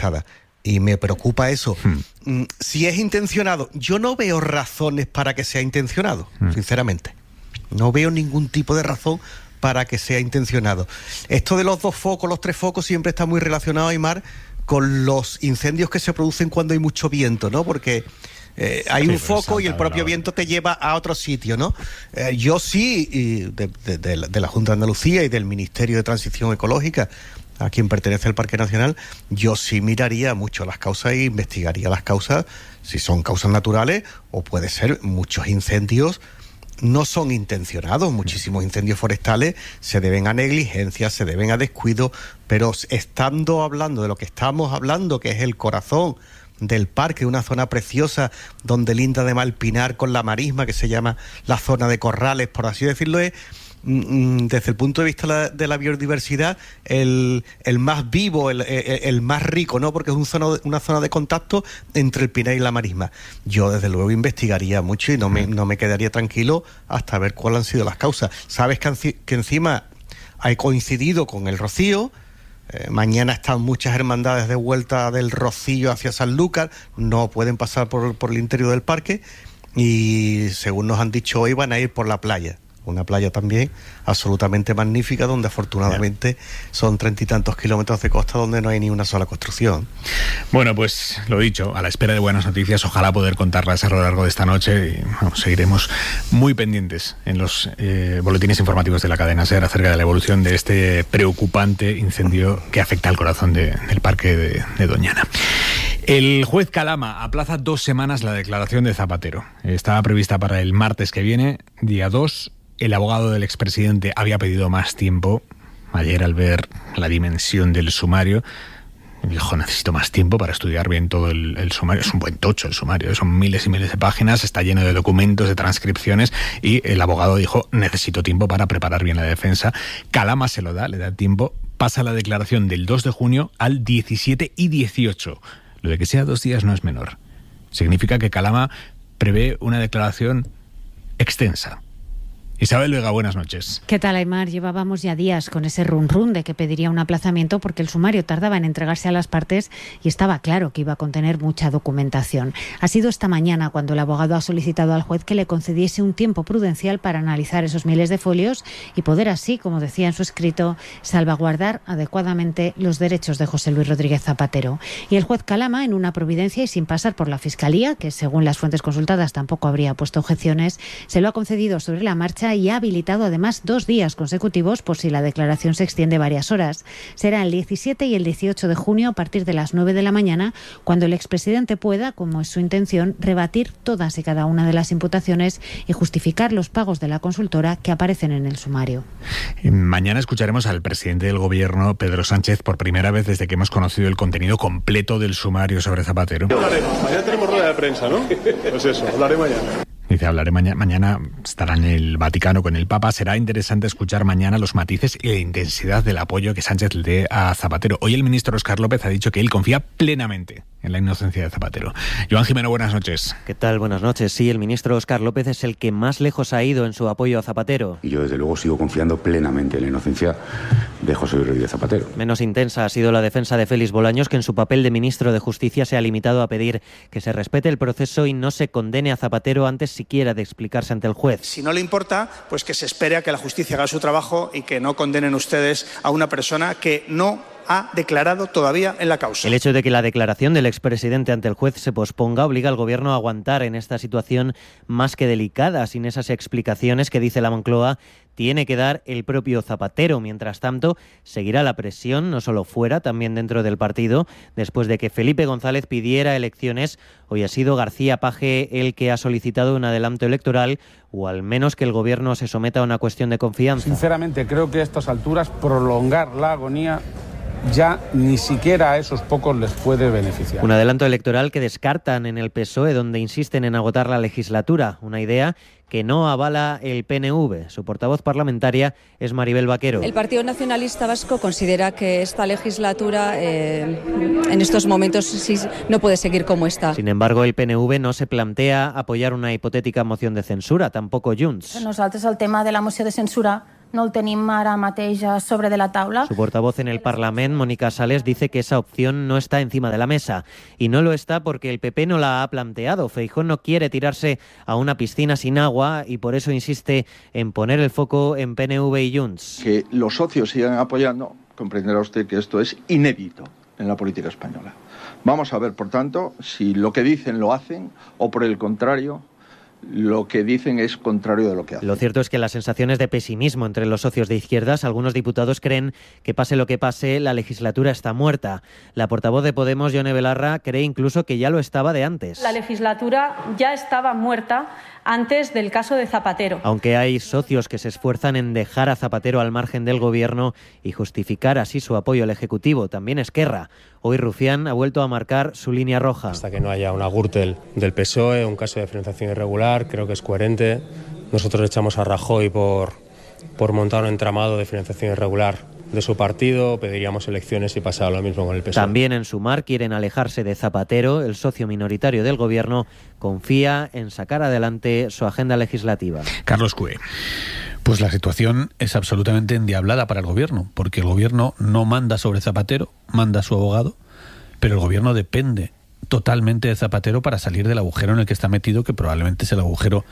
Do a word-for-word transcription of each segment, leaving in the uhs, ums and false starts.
organizada. Y me preocupa eso. Hmm. Si es intencionado, yo no veo razones para que sea intencionado, hmm. sinceramente. No veo ningún tipo de razón para que sea intencionado. Esto de los dos focos, los tres focos, siempre está muy relacionado, Aymar, con los incendios que se producen cuando hay mucho viento, ¿no? Porque eh, hay sí, un foco y el propio viento te lleva a otro sitio, ¿no? Eh, yo sí, y de, de, de, la, de la Junta de Andalucía y del Ministerio de Transición Ecológica, a quien pertenece el Parque Nacional, yo sí miraría mucho las causas e investigaría las causas, si son causas naturales o puede ser muchos incendios no son intencionados. Muchísimos incendios forestales se deben a negligencia, se deben a descuido, pero estando hablando de lo que estamos hablando, que es el corazón del parque, una zona preciosa donde linda de Malpinar con la marisma, que se llama la zona de Corrales, por así decirlo, es desde el punto de vista de la, de la biodiversidad el, el más vivo, el, el, el más rico, ¿no? Porque es un zona, una zona de contacto entre el Pinar y la marisma. Yo desde luego investigaría mucho y no me, no me quedaría tranquilo hasta ver cuáles han sido las causas. Sabes que, que encima hay coincidido con el Rocío. Eh, mañana están muchas hermandades de vuelta del Rocío hacia Sanlúcar, no pueden pasar por, por el interior del parque y según nos han dicho hoy van a ir por la playa. Una playa también absolutamente magnífica, donde afortunadamente son treinta y tantos kilómetros de costa donde no hay ni una sola construcción. Bueno, pues lo dicho, a la espera de buenas noticias, ojalá poder contarlas a lo largo de esta noche y bueno, seguiremos muy pendientes en los eh, boletines informativos de la cadena SER acerca de la evolución de este preocupante incendio que afecta al corazón de, del parque de, de Doñana. El juez Calama aplaza dos semanas la declaración de Zapatero. Estaba prevista para el martes que viene, día dos. El abogado del expresidente había pedido más tiempo. Ayer, al ver la dimensión del sumario, dijo, necesito más tiempo para estudiar bien todo el, el sumario. Es un buen tocho el sumario, son miles y miles de páginas, está lleno de documentos, de transcripciones, y el abogado dijo, necesito tiempo para preparar bien la defensa. Calama se lo da, le da tiempo, pasa la declaración del dos de junio al diecisiete y dieciocho. Lo de que sea dos días no es menor. Significa que Calama prevé una declaración extensa. Isabel Vega, buenas noches. ¿Qué tal, Aymar? Llevábamos ya días con ese run run de que pediría un aplazamiento porque el sumario tardaba en entregarse a las partes y estaba claro que iba a contener mucha documentación. Ha sido esta mañana cuando el abogado ha solicitado al juez que le concediese un tiempo prudencial para analizar esos miles de folios y poder así, como decía en su escrito, salvaguardar adecuadamente los derechos de José Luis Rodríguez Zapatero. Y el juez Calama, en una providencia y sin pasar por la Fiscalía, que según las fuentes consultadas tampoco habría puesto objeciones, se lo ha concedido sobre la marcha y ha habilitado además dos días consecutivos por si la declaración se extiende varias horas. Será el diecisiete y el dieciocho de junio a partir de las nueve de la mañana, cuando el expresidente pueda, como es su intención, rebatir todas y cada una de las imputaciones y justificar los pagos de la consultora que aparecen en el sumario. Mañana escucharemos al presidente del Gobierno, Pedro Sánchez, por primera vez desde que hemos conocido el contenido completo del sumario sobre Zapatero. Hablaremos. Mañana tenemos rueda de prensa, ¿no? Pues eso, hablaré mañana. Dice, hablaré mañana, mañana estará en el Vaticano con el Papa. Será interesante escuchar mañana los matices y la intensidad del apoyo que Sánchez le dé a Zapatero. Hoy el ministro Óscar López ha dicho que él confía plenamente en la inocencia de Zapatero. Joan Jimeno, buenas noches. ¿Qué tal? Buenas noches. Sí, el ministro Óscar López es el que más lejos ha ido en su apoyo a Zapatero. Y yo desde luego sigo confiando plenamente en la inocencia de José Luis Rodríguez Zapatero. Menos intensa ha sido la defensa de Félix Bolaños, que en su papel de ministro de Justicia se ha limitado a pedir que se respete el proceso y no se condene a Zapatero antes siquiera de explicarse ante el juez. Si no le importa, pues que se espere a que la justicia haga su trabajo y que no condenen ustedes a una persona que no ha declarado todavía en la causa. El hecho de que la declaración del expresidente ante el juez se posponga obliga al Gobierno a aguantar en esta situación más que delicada, sin esas explicaciones que, dice la Moncloa, tiene que dar el propio Zapatero. Mientras tanto, seguirá la presión, no solo fuera, también dentro del partido. Después de que Felipe González pidiera elecciones, hoy ha sido García Paje el que ha solicitado un adelanto electoral o al menos que el Gobierno se someta a una cuestión de confianza. Sinceramente, creo que a estas alturas prolongar la agonía ya ni siquiera a esos pocos les puede beneficiar. Un adelanto electoral que descartan en el P S O E, donde insisten en agotar la legislatura, una idea que no avala el P N V. Su portavoz parlamentaria es Maribel Vaquero. El Partido Nacionalista Vasco considera que esta legislatura eh, en estos momentos sí, no puede seguir como está. Sin embargo, el P N V no se plantea apoyar una hipotética moción de censura, tampoco Junts. Nosaltres el tema de la moció de censura no el tenim ara mateix sobre de la taula. Su portavoz en el Parlamento, Mónica Sales, dice que esa opción no está encima de la mesa. Y no lo está porque el P P no la ha planteado. Feijóo no quiere tirarse a una piscina sin agua y por eso insiste en poner el foco en P N V y Junts. Que los socios sigan apoyando, comprenderá usted que esto es inédito en la política española. Vamos a ver, por tanto, si lo que dicen lo hacen o, por el contrario, lo que dicen es contrario de lo que hacen. Lo cierto es que las sensaciones de pesimismo entre los socios de izquierdas, algunos diputados creen que pase lo que pase, la legislatura está muerta. La portavoz de Podemos, Yone Belarra, cree incluso que ya lo estaba de antes. La legislatura ya estaba muerta antes del caso de Zapatero. Aunque hay socios que se esfuerzan en dejar a Zapatero al margen del gobierno y justificar así su apoyo al Ejecutivo, también Esquerra. Hoy Rufián ha vuelto a marcar su línea roja. Hasta que no haya una Gürtel del P S O E, un caso de financiación irregular, creo que es coherente. Nosotros echamos a Rajoy por, por montar un entramado de financiación irregular de su partido, pediríamos elecciones y pasaba lo mismo con el P S O E. También en Sumar quieren alejarse de Zapatero. El socio minoritario del gobierno confía en sacar adelante su agenda legislativa. Carlos Cue. Pues la situación es absolutamente endiablada para el gobierno, porque el gobierno no manda sobre Zapatero, manda a su abogado, pero el gobierno depende totalmente de Zapatero para salir del agujero en el que está metido, que probablemente es el agujero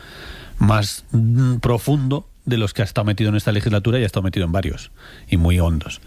más mm, profundo de los que ha estado metido en esta legislatura y ha estado metido en varios y muy hondos.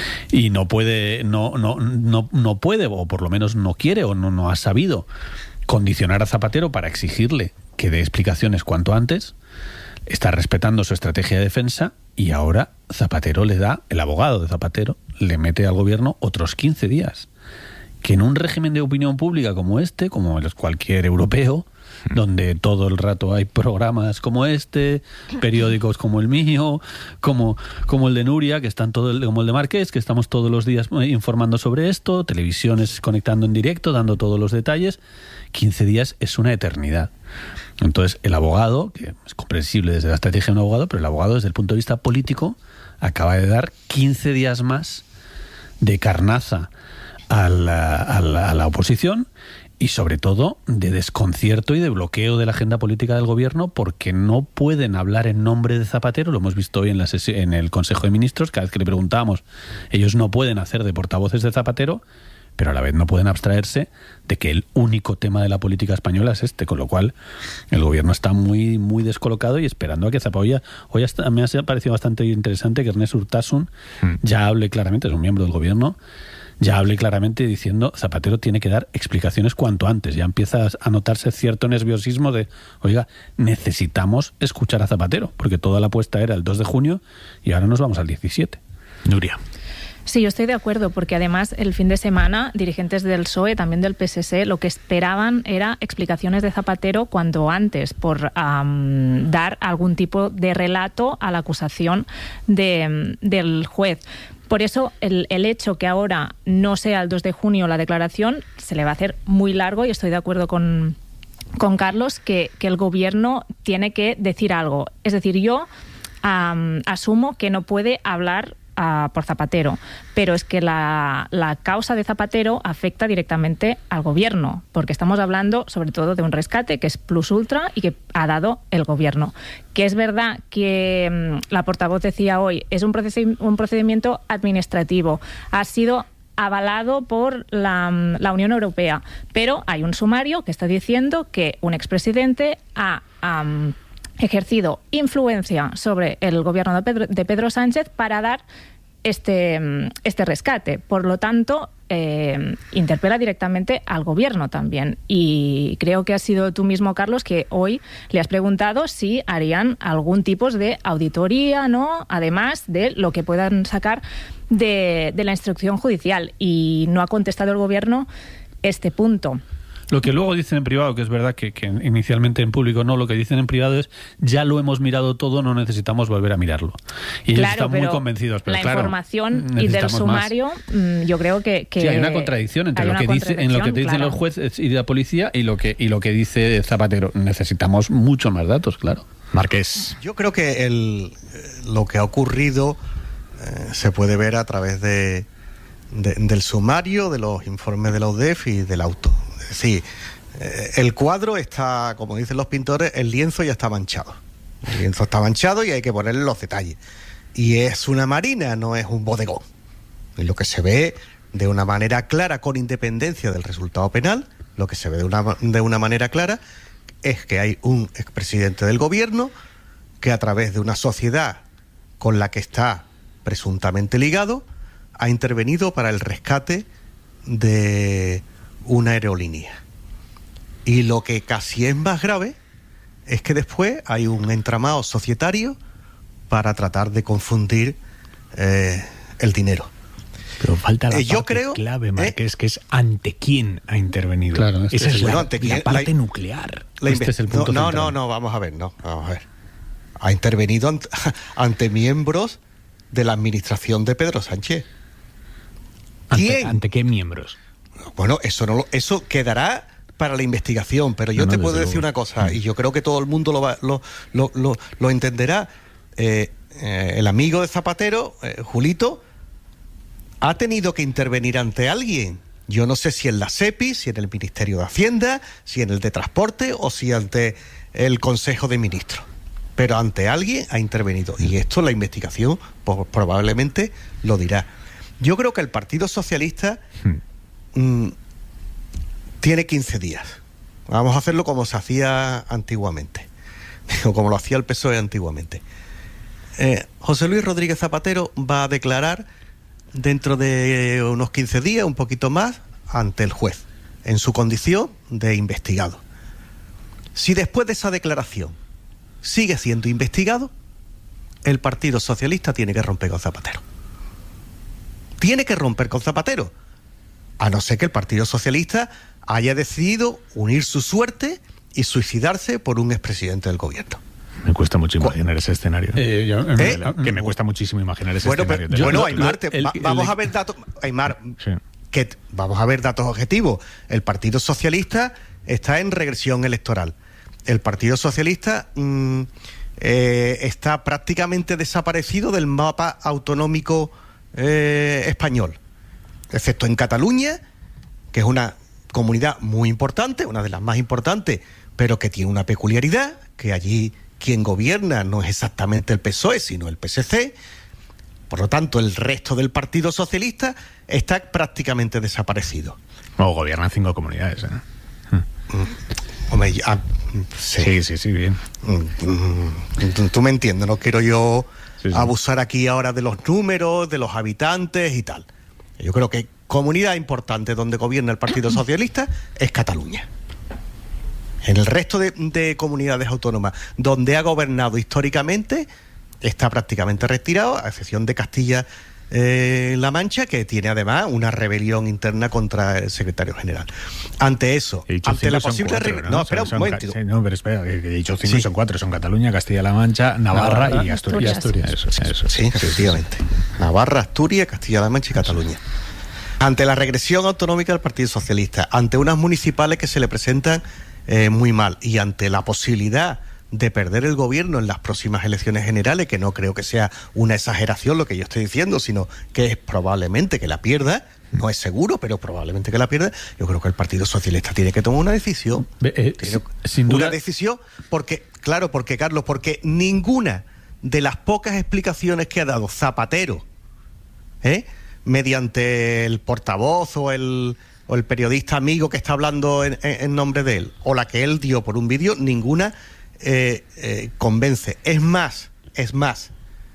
Y no puede, no, no, no, no puede, o por lo menos no quiere o no, no ha sabido condicionar a Zapatero para exigirle que dé explicaciones cuanto antes. Está respetando su estrategia de defensa y ahora Zapatero le da, el abogado de Zapatero, le mete al gobierno otros quince días. Que en un régimen de opinión pública como este, como el cualquier europeo, donde todo el rato hay programas como este, periódicos como el mío, como, como el de Nuria, que están todo el, como el de Marqués, que estamos todos los días informando sobre esto, televisiones conectando en directo, dando todos los detalles. quince días es una eternidad. Entonces, el abogado, que es comprensible desde la estrategia de un abogado, pero el abogado desde el punto de vista político acaba de dar quince días más de carnaza a la, a la, a la oposición y sobre todo de desconcierto y de bloqueo de la agenda política del gobierno, porque no pueden hablar en nombre de Zapatero. Lo hemos visto hoy en, la sesión, en el Consejo de Ministros, cada vez que le preguntábamos, ellos no pueden hacer de portavoces de Zapatero, pero a la vez no pueden abstraerse de que el único tema de la política española es este, con lo cual el gobierno está muy muy descolocado y esperando a que Zapatero... Hoy hasta, me ha parecido bastante interesante que Ernest Urtasun mm. ya hable claramente, es un miembro del gobierno, ya hable claramente diciendo Zapatero tiene que dar explicaciones cuanto antes. Ya empieza a notarse cierto nerviosismo de, oiga, necesitamos escuchar a Zapatero, porque toda la apuesta era el dos de junio y ahora nos vamos al diecisiete. Nuria. Sí, yo estoy de acuerdo, porque además el fin de semana dirigentes del P S O E, también del P S S, lo que esperaban era explicaciones de Zapatero cuanto antes, por um, dar algún tipo de relato a la acusación de, del juez. Por eso el, el hecho que ahora no sea el dos de junio la declaración se le va a hacer muy largo, y estoy de acuerdo con, con Carlos que, que el gobierno tiene que decir algo. Es decir, yo um, asumo que no puede hablar Uh, por Zapatero, pero es que la, la causa de Zapatero afecta directamente al gobierno, porque estamos hablando sobre todo de un rescate que es plus ultra y que ha dado el gobierno. Que es verdad que um, la portavoz decía hoy, es un, procedi- un procedimiento administrativo, ha sido avalado por la, la Unión Europea, pero hay un sumario que está diciendo que un expresidente ha um, ejercido influencia sobre el gobierno de Pedro, de Pedro Sánchez para dar este, este rescate. Por lo tanto, eh, interpela directamente al gobierno también. Y creo que has sido tú mismo, Carlos, que hoy le has preguntado si harían algún tipo de auditoría, ¿no?, además de lo que puedan sacar de, de la instrucción judicial. Y no ha contestado el gobierno este punto. Lo que luego dicen en privado, que es verdad que, que inicialmente en público no, lo que dicen en privado es ya lo hemos mirado todo, no necesitamos volver a mirarlo. Y ellos claro, están muy convencidos. Pero la claro, información y del sumario, más. yo creo que, que... Sí, hay una contradicción entre lo que, dice, en lo que te dicen claro. los jueces y la policía y lo que, y lo que dice Zapatero. Necesitamos mucho más datos, claro. Marqués. Yo creo que el, lo que ha ocurrido eh, se puede ver a través de, de, del sumario, de los informes de la U D E F y del auto. Sí, el cuadro está, como dicen los pintores, el lienzo ya está manchado. El lienzo está manchado y hay que ponerle los detalles. y es una marina, no es un bodegón. Y lo que se ve de una manera clara, con independencia del resultado penal, lo que se ve de una, de una manera clara es que hay un expresidente del gobierno que, a través de una sociedad con la que está presuntamente ligado, ha intervenido para el rescate de una aerolínea. Y lo que casi es más grave es que después hay un entramado societario para tratar de confundir eh, el dinero. Pero falta la eh, parte yo creo, clave, Marqués, eh, que es ante quién ha intervenido. Claro, este Esa es, es la, ante quién, la parte la, nuclear. La este es el punto no, no, no, no, vamos a ver, no, vamos a ver. Ha intervenido ante, ante miembros de la administración de Pedro Sánchez. ¿Quién? ¿Ante, ante qué miembros? Bueno, eso no, eso quedará para la investigación, pero yo no, no, te puedo decir luego. una cosa, y yo creo que todo el mundo lo va, lo, lo, lo, lo entenderá. Eh, eh, el amigo de Zapatero, eh, Julito, ha tenido que intervenir ante alguien. Yo no sé si en la SEPI, si en el Ministerio de Hacienda, si en el de Transporte o si ante el Consejo de Ministros. Pero ante alguien ha intervenido. Y esto la investigación pues, probablemente lo dirá. Yo creo que el Partido Socialista hmm. mmm, tiene quince días. Vamos a hacerlo como se hacía antiguamente. O como lo hacía el P S O E antiguamente. Eh, José Luis Rodríguez Zapatero va a declarar dentro de unos quince días, un poquito más, ante el juez, en su condición de investigado. Si después de esa declaración sigue siendo investigado, el Partido Socialista tiene que romper con Zapatero. Tiene que romper con Zapatero, a no ser que el Partido Socialista haya decidido unir su suerte y suicidarse por un expresidente del gobierno. Me cuesta mucho imaginar ese escenario. Eh, yo, ¿Eh? Que me cuesta muchísimo imaginar ese bueno, escenario. Pero, bueno, Aymar, te, el, va, vamos el, a ver datos. Aymar, sí. que vamos a ver datos objetivos. El Partido Socialista está en regresión electoral. El Partido Socialista mmm, eh, está prácticamente desaparecido del mapa autonómico eh, español, excepto en Cataluña, que es una comunidad muy importante, una de las más importantes, pero que tiene una peculiaridad, que allí quien gobierna no es exactamente el P S O E, sino el P S C. Por lo tanto, el resto del Partido Socialista está prácticamente desaparecido. O gobiernan cinco comunidades, ¿eh? Mm. Hombre, ya, sí. sí, sí, sí, bien. Mm, tú me entiendes, no quiero yo sí, sí. abusar aquí ahora de los números, de los habitantes y tal. Yo creo que comunidad importante donde gobierna el Partido Socialista es Cataluña. En el resto de, de comunidades autónomas donde ha gobernado históricamente está prácticamente retirado, a excepción de Castilla eh, La Mancha, que tiene además una rebelión interna contra el secretario general. Ante eso, ante la posible cuatro, re... ¿no? no, son, espera son, un momento. Sí, no, pero espera, que he dicho cinco, sí. son cuatro, son Cataluña, Castilla-La Mancha, Navarra, Navarra y Asturias. Asturias. Eso, eso, eso, sí, efectivamente. Navarra, Asturias, Castilla-La Mancha y Cataluña. Ante la regresión autonómica del Partido Socialista, ante unas municipales que se le presentan eh, muy mal y ante la posibilidad de perder el gobierno en las próximas elecciones generales, que no creo que sea una exageración lo que yo estoy diciendo, sino que es probablemente que la pierda, no es seguro, pero probablemente que la pierda, yo creo que el Partido Socialista tiene que tomar una decisión. Eh, tiene sin una duda... decisión, porque, claro, porque Carlos, porque ninguna de las pocas explicaciones que ha dado Zapatero, ¿eh? mediante el portavoz o el, o el periodista amigo que está hablando en, en, en nombre de él, o la que él dio por un vídeo, ninguna eh, eh, convence. Es más, es más,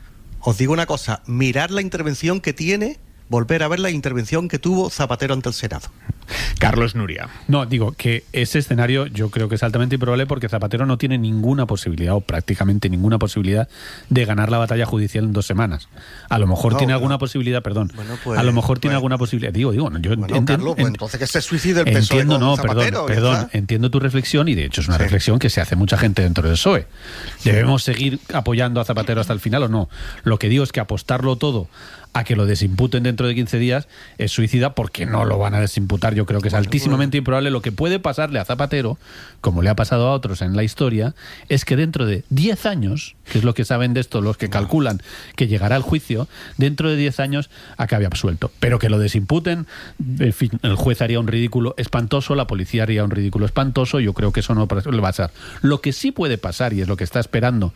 os digo una cosa, mirar la intervención que tiene, volver a ver la intervención que tuvo Zapatero ante el Senado. Carlos Nuria. No, digo que ese escenario yo creo que es altamente improbable porque Zapatero no tiene ninguna posibilidad o prácticamente ninguna posibilidad de ganar la batalla judicial en dos semanas. A lo mejor no, tiene no. alguna posibilidad, perdón. Bueno, pues, a lo mejor pues, tiene alguna posibilidad. Digo, digo, yo bueno, entiendo, Carlos, pues entonces que se suicide el P S O E entiendo, con no, Zapatero, perdón, perdón, entiendo tu reflexión y de hecho es una sí. reflexión que se hace mucha gente dentro del P S O E. ¿Debemos seguir apoyando a Zapatero hasta el final o no? Lo que digo es que apostarlo todo a que lo desimputen dentro de quince días es suicida porque no lo van a desimputar. Yo creo que es bueno, altísimamente bueno. improbable. Lo que puede pasarle a Zapatero, como le ha pasado a otros en la historia, es que dentro de diez años, que es lo que saben de esto los que calculan que llegará al juicio, dentro de diez años acabe absuelto. Pero que lo desimputen, en fin, el juez haría un ridículo espantoso, la policía haría un ridículo espantoso, yo creo que eso no va a pasar. Lo que sí puede pasar, y es lo que está esperando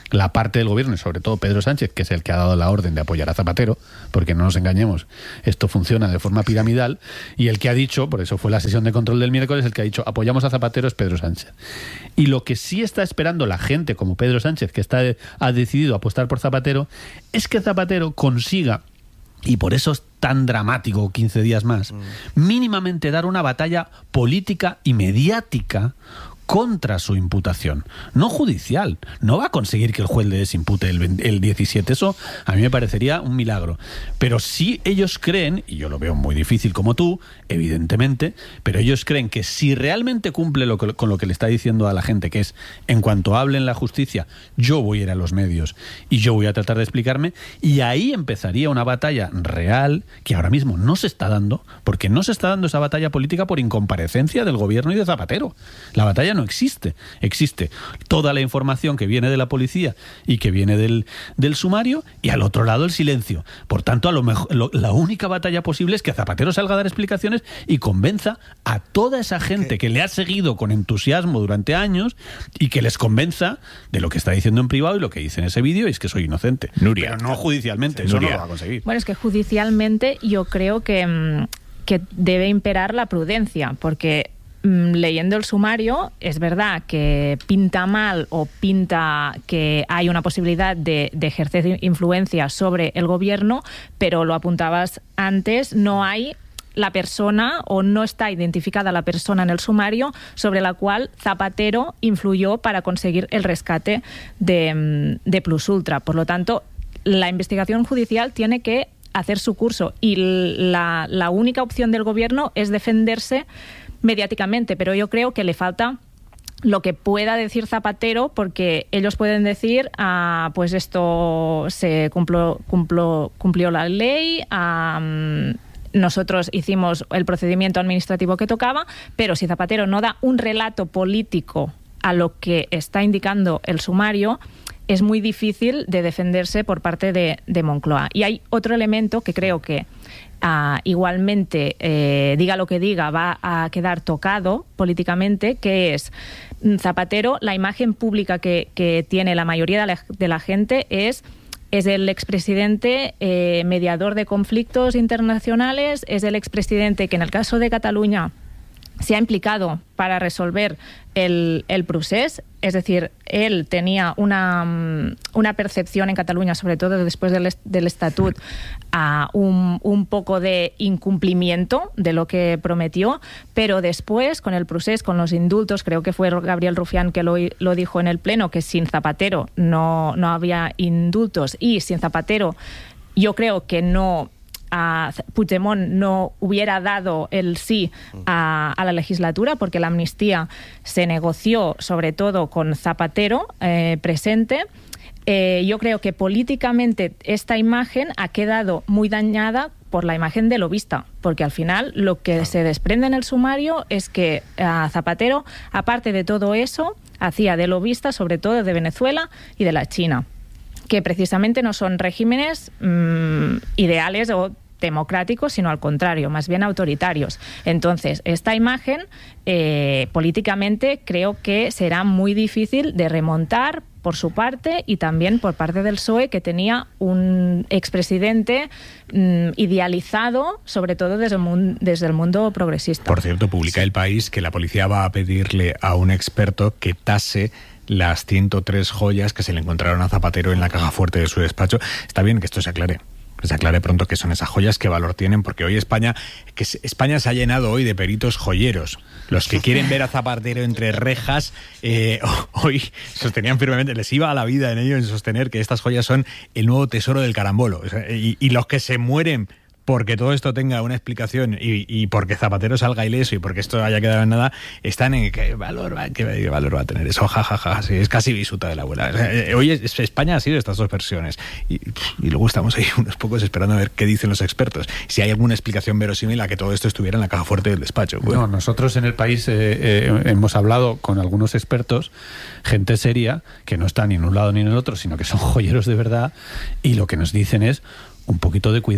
la parte del gobierno y sobre todo Pedro Sánchez, que es el que ha dado la orden de apoyar a Zapatero, porque no nos engañemos, esto funciona de forma piramidal, y el que ha dicho, por eso fue la sesión de control del miércoles, el que ha dicho apoyamos a Zapatero es Pedro Sánchez. Y lo que sí está esperando la gente como Pedro Sánchez, que está, ha decidido apostar por Zapatero, es que Zapatero consiga, y por eso es tan dramático quince días más, mm. mínimamente dar una batalla política y mediática contra su imputación, no judicial. No va a conseguir que el juez le desimpute el, el diecisiete, eso a mí me parecería un milagro. Pero sí ellos creen, y yo lo veo muy difícil como tú, evidentemente, pero ellos creen que si realmente cumple lo que, con lo que le está diciendo a la gente, que es, en cuanto hable en la justicia, yo voy a ir a los medios y yo voy a tratar de explicarme, y ahí empezaría una batalla real que ahora mismo no se está dando, porque no se está dando esa batalla política por incomparecencia del gobierno y de Zapatero. La batalla no existe. Existe toda la información que viene de la policía y que viene del, del sumario, y al otro lado el silencio. Por tanto, a lo mejor lo, la única batalla posible es que Zapatero salga a dar explicaciones y convenza a toda esa gente que le ha seguido con entusiasmo durante años, y que les convenza de lo que está diciendo en privado y lo que dice en ese vídeo, y es que soy inocente. Nuria. Pero no judicialmente, eso Nuria. No lo va a conseguir. Bueno, es que judicialmente yo creo que, que debe imperar la prudencia, porque leyendo el sumario, es verdad que pinta mal o pinta que hay una posibilidad de, de ejercer influencia sobre el gobierno, pero lo apuntabas antes, no hay la persona o no está identificada la persona en el sumario sobre la cual Zapatero influyó para conseguir el rescate de, de Plus Ultra. Por lo tanto, la investigación judicial tiene que hacer su curso, y la, la única opción del gobierno es defenderse mediáticamente, pero yo creo que le falta lo que pueda decir Zapatero, porque ellos pueden decir, ah, pues esto se cumplió, cumplió, cumplió la ley, ah, nosotros hicimos el procedimiento administrativo que tocaba, pero si Zapatero no da un relato político a lo que está indicando el sumario, es muy difícil de defenderse por parte de, de Moncloa. Y hay otro elemento que creo que Uh, igualmente, eh, diga lo que diga, va a quedar tocado políticamente, que es Zapatero, la imagen pública que, que tiene la mayoría de la, de la gente es, es el expresidente eh, mediador de conflictos internacionales, es el expresidente que en el caso de Cataluña se ha implicado para resolver el, el procés, es decir, él tenía una, una percepción en Cataluña, sobre todo después del, del Estatut, a un, un poco de incumplimiento de lo que prometió, pero después, con el procés, con los indultos, creo que fue Gabriel Rufián que lo, lo dijo en el Pleno, que sin Zapatero no, no había indultos, y sin Zapatero yo creo que no... a Puigdemont no hubiera dado el sí a, a la legislatura, porque la amnistía se negoció sobre todo con Zapatero eh, presente. Eh, yo creo que políticamente esta imagen ha quedado muy dañada por la imagen de lobista, porque al final lo que se desprende en el sumario es que a Zapatero, aparte de todo eso, hacía de lobista sobre todo de Venezuela y de la China, que precisamente no son regímenes mmm, ideales o democráticos, sino al contrario, más bien autoritarios. Entonces, esta imagen eh, políticamente creo que será muy difícil de remontar por su parte, y también por parte del P S O E, que tenía un expresidente mmm, idealizado, sobre todo desde el, mundo, desde el mundo progresista. Por cierto, publica El País que la policía va a pedirle a un experto que tase las ciento tres joyas que se le encontraron a Zapatero en la caja fuerte de su despacho. Está bien que esto se aclare. Que se aclare pronto qué son esas joyas, qué valor tienen, porque hoy España, que España se ha llenado hoy de peritos joyeros. Los que quieren ver a Zapatero entre rejas, eh, hoy sostenían firmemente, les iba a la vida en ello en sostener que estas joyas son el nuevo tesoro del carambolo. O sea, y, y los que se mueren porque todo esto tenga una explicación y, y porque Zapatero salga ileso y porque esto haya quedado en nada, están en qué valor va, qué valor va a tener eso, jajaja, ja, ja, sí, es casi bisuta de la abuela. Hoy es, España ha sido estas dos versiones y, y luego estamos ahí unos pocos esperando a ver qué dicen los expertos, si hay alguna explicación verosímil a que todo esto estuviera en la caja fuerte del despacho. Bueno. No, nosotros en El País eh, eh, hemos hablado con algunos expertos, gente seria, que no está ni en un lado ni en el otro, sino que son joyeros de verdad, y lo que nos dicen es un poquito de cuidado,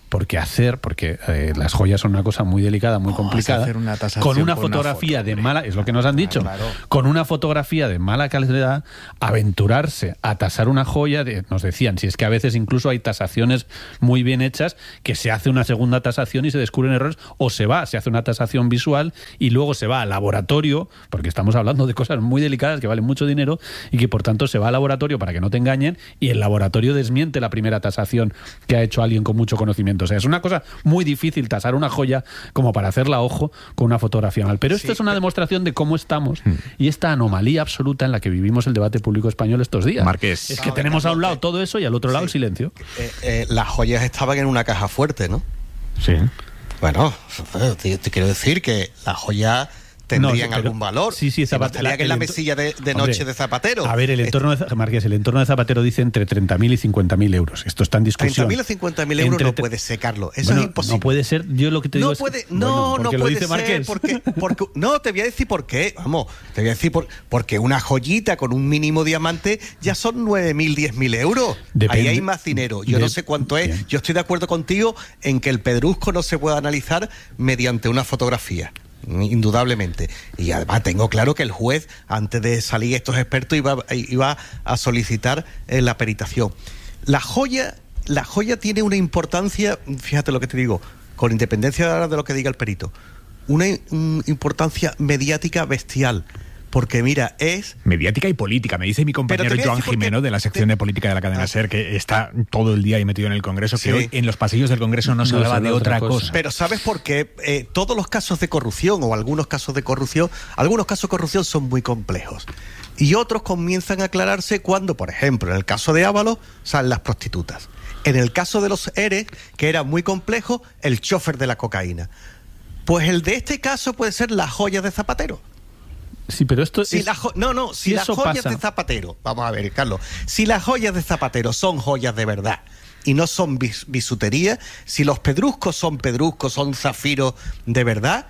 porque hacer, porque eh, las joyas son una cosa muy delicada, muy complicada, hacer una tasación con una por una fotografía foto, de mala, es lo que nos han dicho, claro. con una fotografía de mala calidad, aventurarse a tasar una joya, de, nos decían, si es que a veces incluso hay tasaciones muy bien hechas, que se hace una segunda tasación y se descubren errores, o se va, se hace una tasación visual y luego se va al laboratorio, porque estamos hablando de cosas muy delicadas que valen mucho dinero y que por tanto se va al laboratorio para que no te engañen y el laboratorio desmiente la primera tasación que ha hecho alguien con mucho conocimiento. O sea, es una cosa muy difícil tasar una joya como para hacerla a ojo con una fotografía mal. Pero esto sí, es una demostración de cómo estamos hmm. y esta anomalía absoluta en la que vivimos el debate público español estos días. Marqués. Es que tenemos a un lado todo eso y al otro lado sí. el silencio. Eh, eh, las joyas estaban en una caja fuerte, ¿no? Sí. Bueno, te, te quiero decir que las joyas tendrían no, pero, algún valor. Sí, sí, Zapatero. Estaría que en la mesilla de, de noche hombre, de Zapatero. A ver, el entorno de, Marqués, el entorno de Zapatero dice entre treinta mil y cincuenta mil euros. Esto está en discusión. treinta mil o cincuenta mil euros entre, no puede ser, Carlos. Eso bueno, es imposible. No puede ser. Yo lo que te no digo puede, es... No, bueno, no lo puede dice ser. Marqués. Porque, porque, no, te voy a decir por qué. Vamos, te voy a decir por, porque una joyita con un mínimo diamante ya son nueve mil, diez mil euros. Depende. Ahí hay más dinero. Yo de, no sé cuánto es. Bien. Yo estoy de acuerdo contigo en que el pedrusco no se puede analizar mediante una fotografía. Indudablemente. Y además tengo claro que el juez, antes de salir estos expertos, iba, iba a solicitar eh, la peritación. La joya, la joya tiene una importancia, fíjate lo que te digo, con independencia de lo que diga el perito, una um, importancia mediática bestial. Porque mira, es... Mediática y política. Me dice mi compañero Joan Jimeno de la sección te... de política de la cadena SER, que está todo el día ahí metido en el Congreso, sí. que hoy en los pasillos del Congreso no se no hablaba de otra cosa. cosa. Pero ¿sabes por qué? Eh, todos los casos de corrupción o algunos casos de corrupción, algunos casos de corrupción son muy complejos. Y otros comienzan a aclararse cuando, por ejemplo, en el caso de Ábalos, salen las prostitutas. En el caso de los ERE, que era muy complejo, el chofer de la cocaína. Pues el de este caso puede ser la joya de Zapatero. Sí, pero esto si es... la jo- no, no, si, si las joyas pasa... de Zapatero, vamos a ver, Carlos, si las joyas de Zapatero son joyas de verdad y no son bis- bisutería, si los pedruscos son pedruscos, son zafiros de verdad,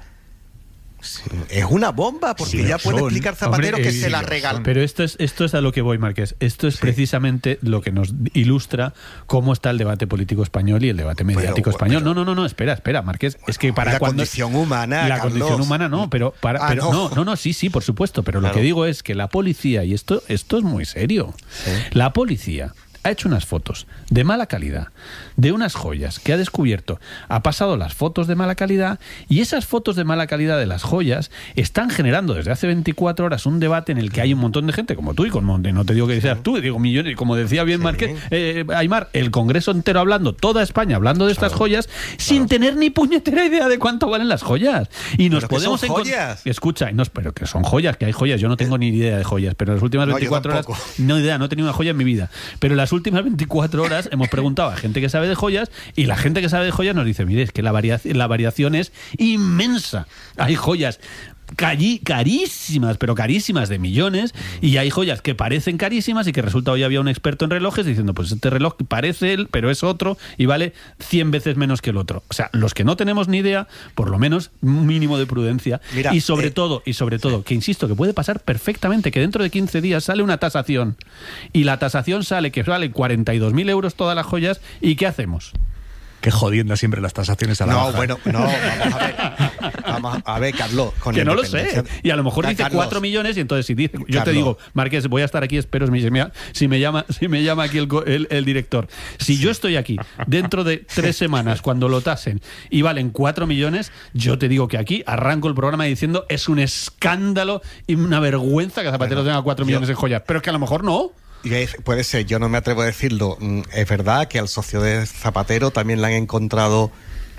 es una bomba, porque sí, ya puede son. explicar Zapatero Hombre, que eh, se la regaló. Pero esto es, esto es a lo que voy, Marqués. Esto es sí. precisamente lo que nos ilustra cómo está el debate político español y el debate mediático pero, español. Pero, no, no, no, no, espera, espera, Marqués. Bueno, es que para la cuando... condición humana, La Carlos. condición humana no, pero... Para, ah, pero no. no, no, no, sí, sí, por supuesto. Pero claro. Lo que digo es que la policía, y esto, esto es muy serio, ¿sí? La policía ha hecho unas fotos de mala calidad, de unas joyas que ha descubierto, ha pasado las fotos de mala calidad y esas fotos de mala calidad de las joyas están generando desde hace veinticuatro horas un debate en el que hay un montón de gente, como tú y como no te digo que seas tú, digo millones, como decía bien sí. Marqués, eh, Aymar, el Congreso entero hablando, toda España hablando de estas claro. joyas, claro. sin tener ni puñetera idea de cuánto valen las joyas. Y nos pero podemos encontrar... Escucha, nos, pero que son joyas, que hay joyas, yo no tengo ni idea de joyas, pero en las últimas veinticuatro no, horas, no idea, no he tenido una joya en mi vida, pero las últimas veinticuatro horas hemos preguntado a gente que sabe de joyas y la gente que sabe de joyas nos dice, mire, es que la, varia- la variación es inmensa. Hay joyas Cari- carísimas, pero carísimas de millones, y hay joyas que parecen carísimas y que resulta hoy había un experto en relojes diciendo, pues este reloj parece él, pero es otro y vale cien veces menos que el otro. O sea, los que no tenemos ni idea, por lo menos un mínimo de prudencia. Mira, y sobre eh, todo, y sobre todo, sí. que insisto, que puede pasar perfectamente, que dentro de quince días sale una tasación y la tasación sale que vale cuarenta y dos mil euros todas las joyas, ¿y qué hacemos? Qué jodienda siempre las tasaciones a la No, baja. bueno, no, vamos a ver. Vamos a ver, Carlos. Con que no lo sé. Y a lo mejor dice Carlos, cuatro millones y entonces si dice, yo Carlos. te digo, Marqués, voy a estar aquí, espero si me, si me llama si me llama aquí el, el, el director. Si sí. yo estoy aquí dentro de tres semanas cuando lo tasen y valen cuatro millones, yo te digo que aquí arranco el programa diciendo es un escándalo y una vergüenza que Zapatero bueno, tenga cuatro yo... millones en joyas. Pero que a lo mejor no. Puede ser, yo no me atrevo a decirlo. Es verdad que al socio de Zapatero también le han encontrado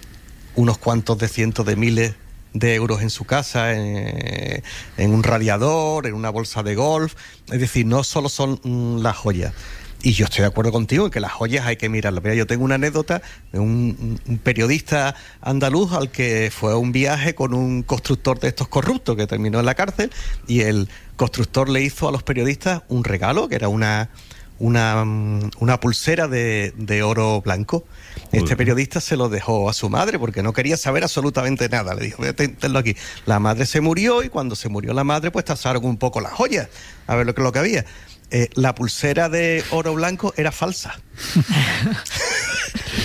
unos cuantos de cientos de miles de euros en su casa, en, en un radiador, en una bolsa de golf. Es decir, no solo son mm, las joyas. Y yo estoy de acuerdo contigo en que las joyas hay que mirarlas. Mira, yo tengo una anécdota de un, un periodista andaluz al que fue a un viaje con un constructor de estos corruptos que terminó en la cárcel, y el constructor le hizo a los periodistas un regalo que era una una, una pulsera de, de oro blanco. Este periodista se lo dejó a su madre porque no quería saber absolutamente nada. Le dijo, tenlo aquí. La madre se murió y cuando se murió la madre pues tasaron un poco las joyas a ver lo que, lo que había. Eh, la pulsera de oro blanco era falsa.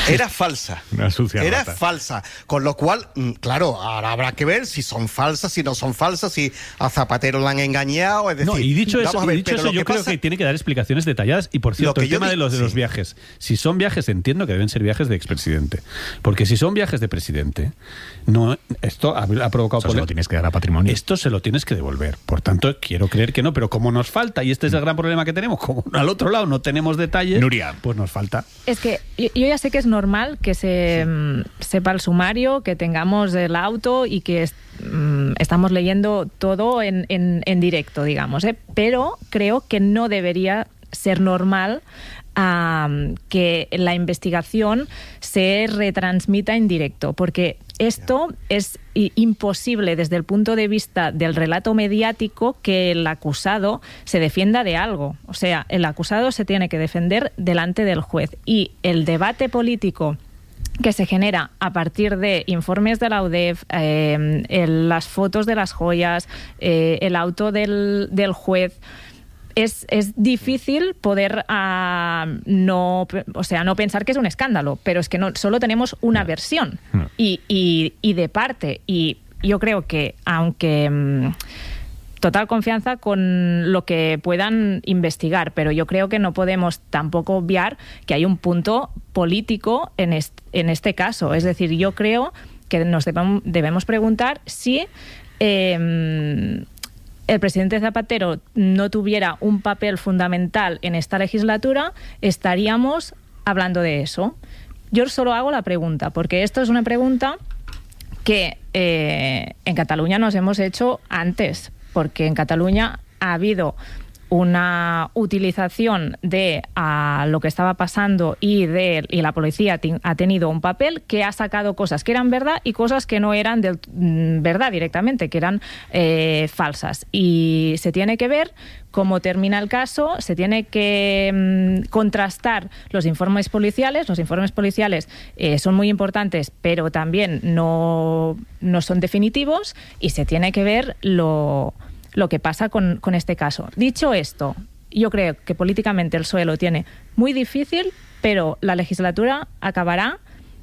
era falsa. Una sucia Era rata. falsa. Con lo cual, claro, ahora habrá que ver si son falsas, si no son falsas, si a Zapatero le han engañado. Es decir, No, y dicho eso, vamos a ver, y dicho pero eso lo yo que creo pasa- que tiene que dar explicaciones detalladas. Y por cierto, que el yo tema di- de los, de los sí. viajes. Si son viajes, entiendo que deben ser viajes de expresidente. Porque si son viajes de presidente, no, esto ha, ha provocado Eso se lo polémica. tienes que dar a patrimonio. Esto se lo tienes que devolver. Por tanto, quiero creer que no, pero como nos falta, y este es el gran problema que tenemos, como al otro lado no tenemos detalles, Nuria. pues nos falta. Es que yo, yo ya sé que es normal que se mm, sepa el sumario, que tengamos el auto y que est- mm, estamos leyendo todo en, en, en directo, digamos, ¿eh? Pero creo que no debería ser normal um, que la investigación se retransmita en directo, porque esto es i- imposible desde el punto de vista del relato mediático que el acusado se defienda de algo. O sea, el acusado se tiene que defender delante del juez y el debate político que se genera a partir de informes de la U D E F, eh, el- las fotos de las joyas, eh, el auto del, del juez. Es, es difícil poder ah, no, o sea, no pensar que es un escándalo, pero es que no, solo tenemos una versión y, y, y de parte. Y yo creo que, aunque mm, total confianza con lo que puedan investigar, pero yo creo que no podemos tampoco obviar que hay un punto político en este, en este caso. Es decir, yo creo que nos debemos, debemos preguntar si eh, el presidente Zapatero no tuviera un papel fundamental en esta legislatura, estaríamos hablando de eso. Yo solo hago la pregunta, porque esto es una pregunta que eh, en Cataluña nos hemos hecho antes, porque en Cataluña ha habido una utilización de a, lo que estaba pasando y, de, y la policía ti, ha tenido un papel que ha sacado cosas que eran verdad y cosas que no eran de, mm, verdad directamente, que eran eh, falsas. Y se tiene que ver cómo termina el caso, se tiene que mm, contrastar los informes policiales. Los informes policiales eh, son muy importantes, pero también no, no son definitivos, y se tiene que ver lo... lo que pasa con, con este caso. Dicho esto, yo creo que políticamente el P S O E lo tiene muy difícil, pero la legislatura acabará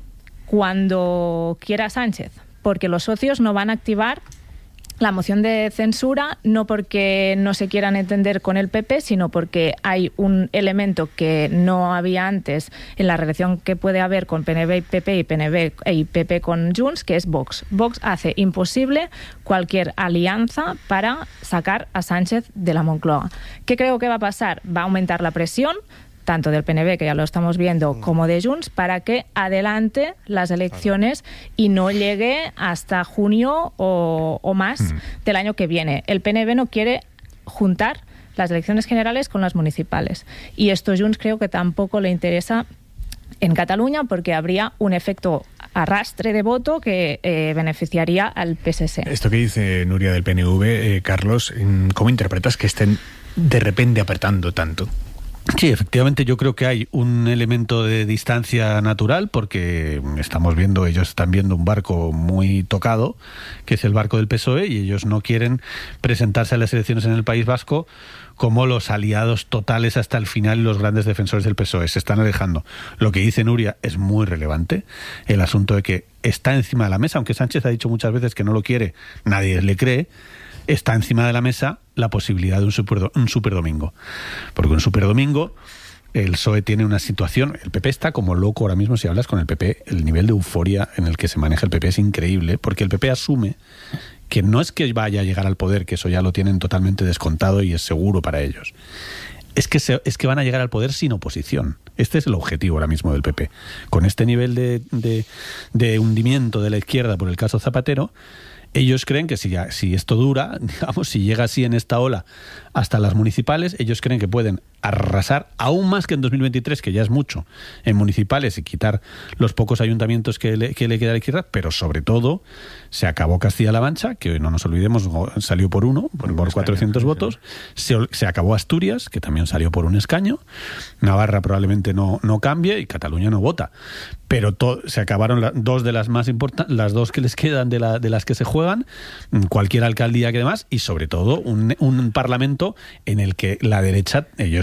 cuando quiera Sánchez, porque los socios no van a activar la moción de censura, no porque no se quieran entender con el P P, sino porque hay un elemento que no había antes en la relación que puede haber con P N V y P P y P N V y P P con Junts, que es Vox. Vox hace imposible cualquier alianza para sacar a Sánchez de la Moncloa. ¿Qué creo que va a pasar? Va a aumentar la presión, tanto del P N V, que ya lo estamos viendo, como de Junts, para que adelante las elecciones y no llegue hasta junio o, o más mm. del año que viene. El P N V no quiere juntar las elecciones generales con las municipales. Y esto Junts creo que tampoco le interesa en Cataluña, porque habría un efecto arrastre de voto que eh, beneficiaría al P S C. Esto que dice Nuria del P N V, eh, Carlos, ¿cómo interpretas que estén de repente apretando tanto? Sí, efectivamente yo creo que hay un elemento de distancia natural, porque estamos viendo, ellos están viendo un barco muy tocado, que es el barco del P S O E, y ellos no quieren presentarse a las elecciones en el País Vasco como los aliados totales hasta el final y los grandes defensores del P S O E. Se están alejando. Lo que dice Nuria es muy relevante, el asunto de que está encima de la mesa, aunque Sánchez ha dicho muchas veces que no lo quiere, nadie le cree. Está encima de la mesa la posibilidad de un, super, un superdomingo. Porque un superdomingo, el P S O E tiene una situación, el P P está como loco ahora mismo. Si hablas con el P P, el nivel de euforia en el que se maneja el P P es increíble, porque el P P asume que no es que vaya a llegar al poder, que eso ya lo tienen totalmente descontado y es seguro para ellos. Es que, se, es que van a llegar al poder sin oposición. Este es el objetivo ahora mismo del P P. Con este nivel de, de, de hundimiento de la izquierda por el caso Zapatero, ellos creen que si, ya, si esto dura, digamos, si llega así en esta ola hasta las municipales, ellos creen que pueden arrasar aún más que en dos mil veintitrés, que ya es mucho, en municipales, y quitar los pocos ayuntamientos que le, que le queda a la izquierda, pero sobre todo se acabó Castilla-La Mancha, que no nos olvidemos, salió por uno, por, por cuatrocientos votos, se, se acabó Asturias, que también salió por un escaño, Navarra probablemente no, no cambie y Cataluña no vota, pero to, se acabaron la, dos de las más importantes, las dos que les quedan de, la, de las que se juegan, cualquier alcaldía que demás, y sobre todo un, un parlamento en el que la derecha, ellos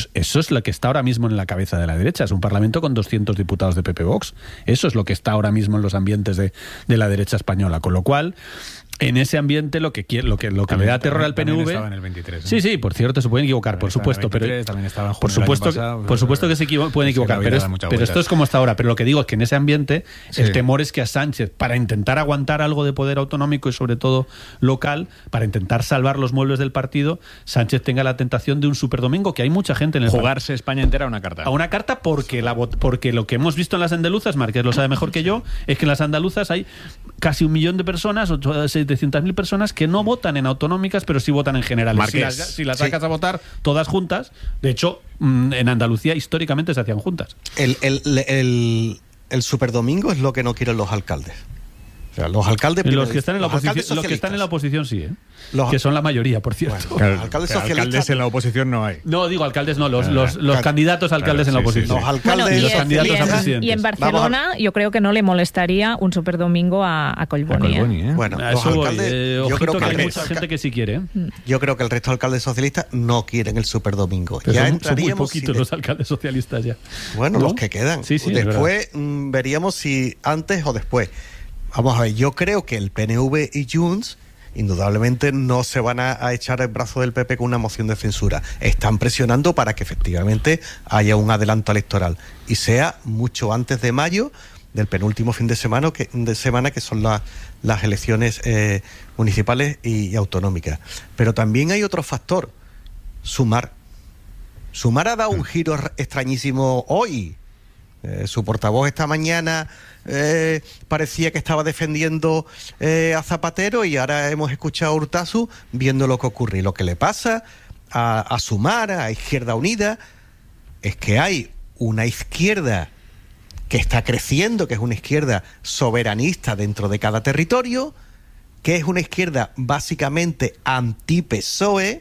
es, eso es lo que está ahora mismo en la cabeza de la derecha. Es un parlamento con doscientos diputados de P P Vox. Eso es lo que está ahora mismo en los ambientes de, de la derecha española. Con lo cual, en ese ambiente lo que quiere, lo que lo que también, le da terror al P N V. Estaba en el veintitrés, ¿eh? Sí, sí, por cierto, se pueden equivocar, también por supuesto, veintitrés, pero también estaba en junio por supuesto, del año pasado, por supuesto que se equivo- pueden equivocar, pero, es, pero esto es como hasta ahora. Pero lo que digo es que en ese ambiente sí. el temor es que a Sánchez, para intentar aguantar algo de poder autonómico y sobre todo local, para intentar salvar los muebles del partido, Sánchez tenga la tentación de un superdomingo, que hay mucha gente en el jugarse España entera a una carta. A una carta porque la porque lo que hemos visto en las andaluzas, Márquez lo sabe mejor que yo, es que en las andaluzas hay casi un millón de personas, setecientas mil personas que no votan en autonómicas, pero sí votan en generales. Marqués, si las, si las sacas sí. a votar todas juntas, de hecho, en Andalucía históricamente se hacían juntas. El, el, el, el superdomingo es lo que no quieren los alcaldes. O sea, los alcaldes... Los que están en la oposición, los que están en la oposición sí, ¿eh? Los, que son la mayoría, por cierto. Bueno, claro, alcaldes, alcaldes en la oposición no hay. No, digo alcaldes no, los, los, los candidatos a alcaldes claro, en la oposición. Sí, sí. Los alcaldes bueno, y, y los candidatos y en, a presidentes. Y en Barcelona yo creo que no le molestaría un superdomingo a, a Collboni. A Collboni ¿eh? ¿eh? Bueno, a los eso, alcaldes... Eh, yo creo que, que hay mucha gente que sí quiere. ¿eh? Yo creo que el resto de alcaldes socialistas no quieren el superdomingo. Pero ya son, entraríamos... Son muy poquitos si los alcaldes socialistas ya. Bueno, ¿no? los que quedan. Sí, sí, después mmm, veríamos si antes o después. Vamos a ver, yo creo que el P N V y Junts indudablemente no se van a, a echar el brazo del P P con una moción de censura. Están presionando para que efectivamente haya un adelanto electoral y sea mucho antes de mayo del penúltimo fin de semana que, de semana que son la, las elecciones eh, municipales y, y autonómicas. Pero también hay otro factor, Sumar. Sumar ha dado un giro extrañísimo hoy. Eh, su portavoz esta mañana eh, parecía que estaba defendiendo eh, a Zapatero y ahora hemos escuchado a Urtasu viendo lo que ocurre. Y lo que le pasa a, a Sumar, a Izquierda Unida, es que hay una izquierda que está creciendo, que es una izquierda soberanista dentro de cada territorio, que es una izquierda básicamente anti-P S O E,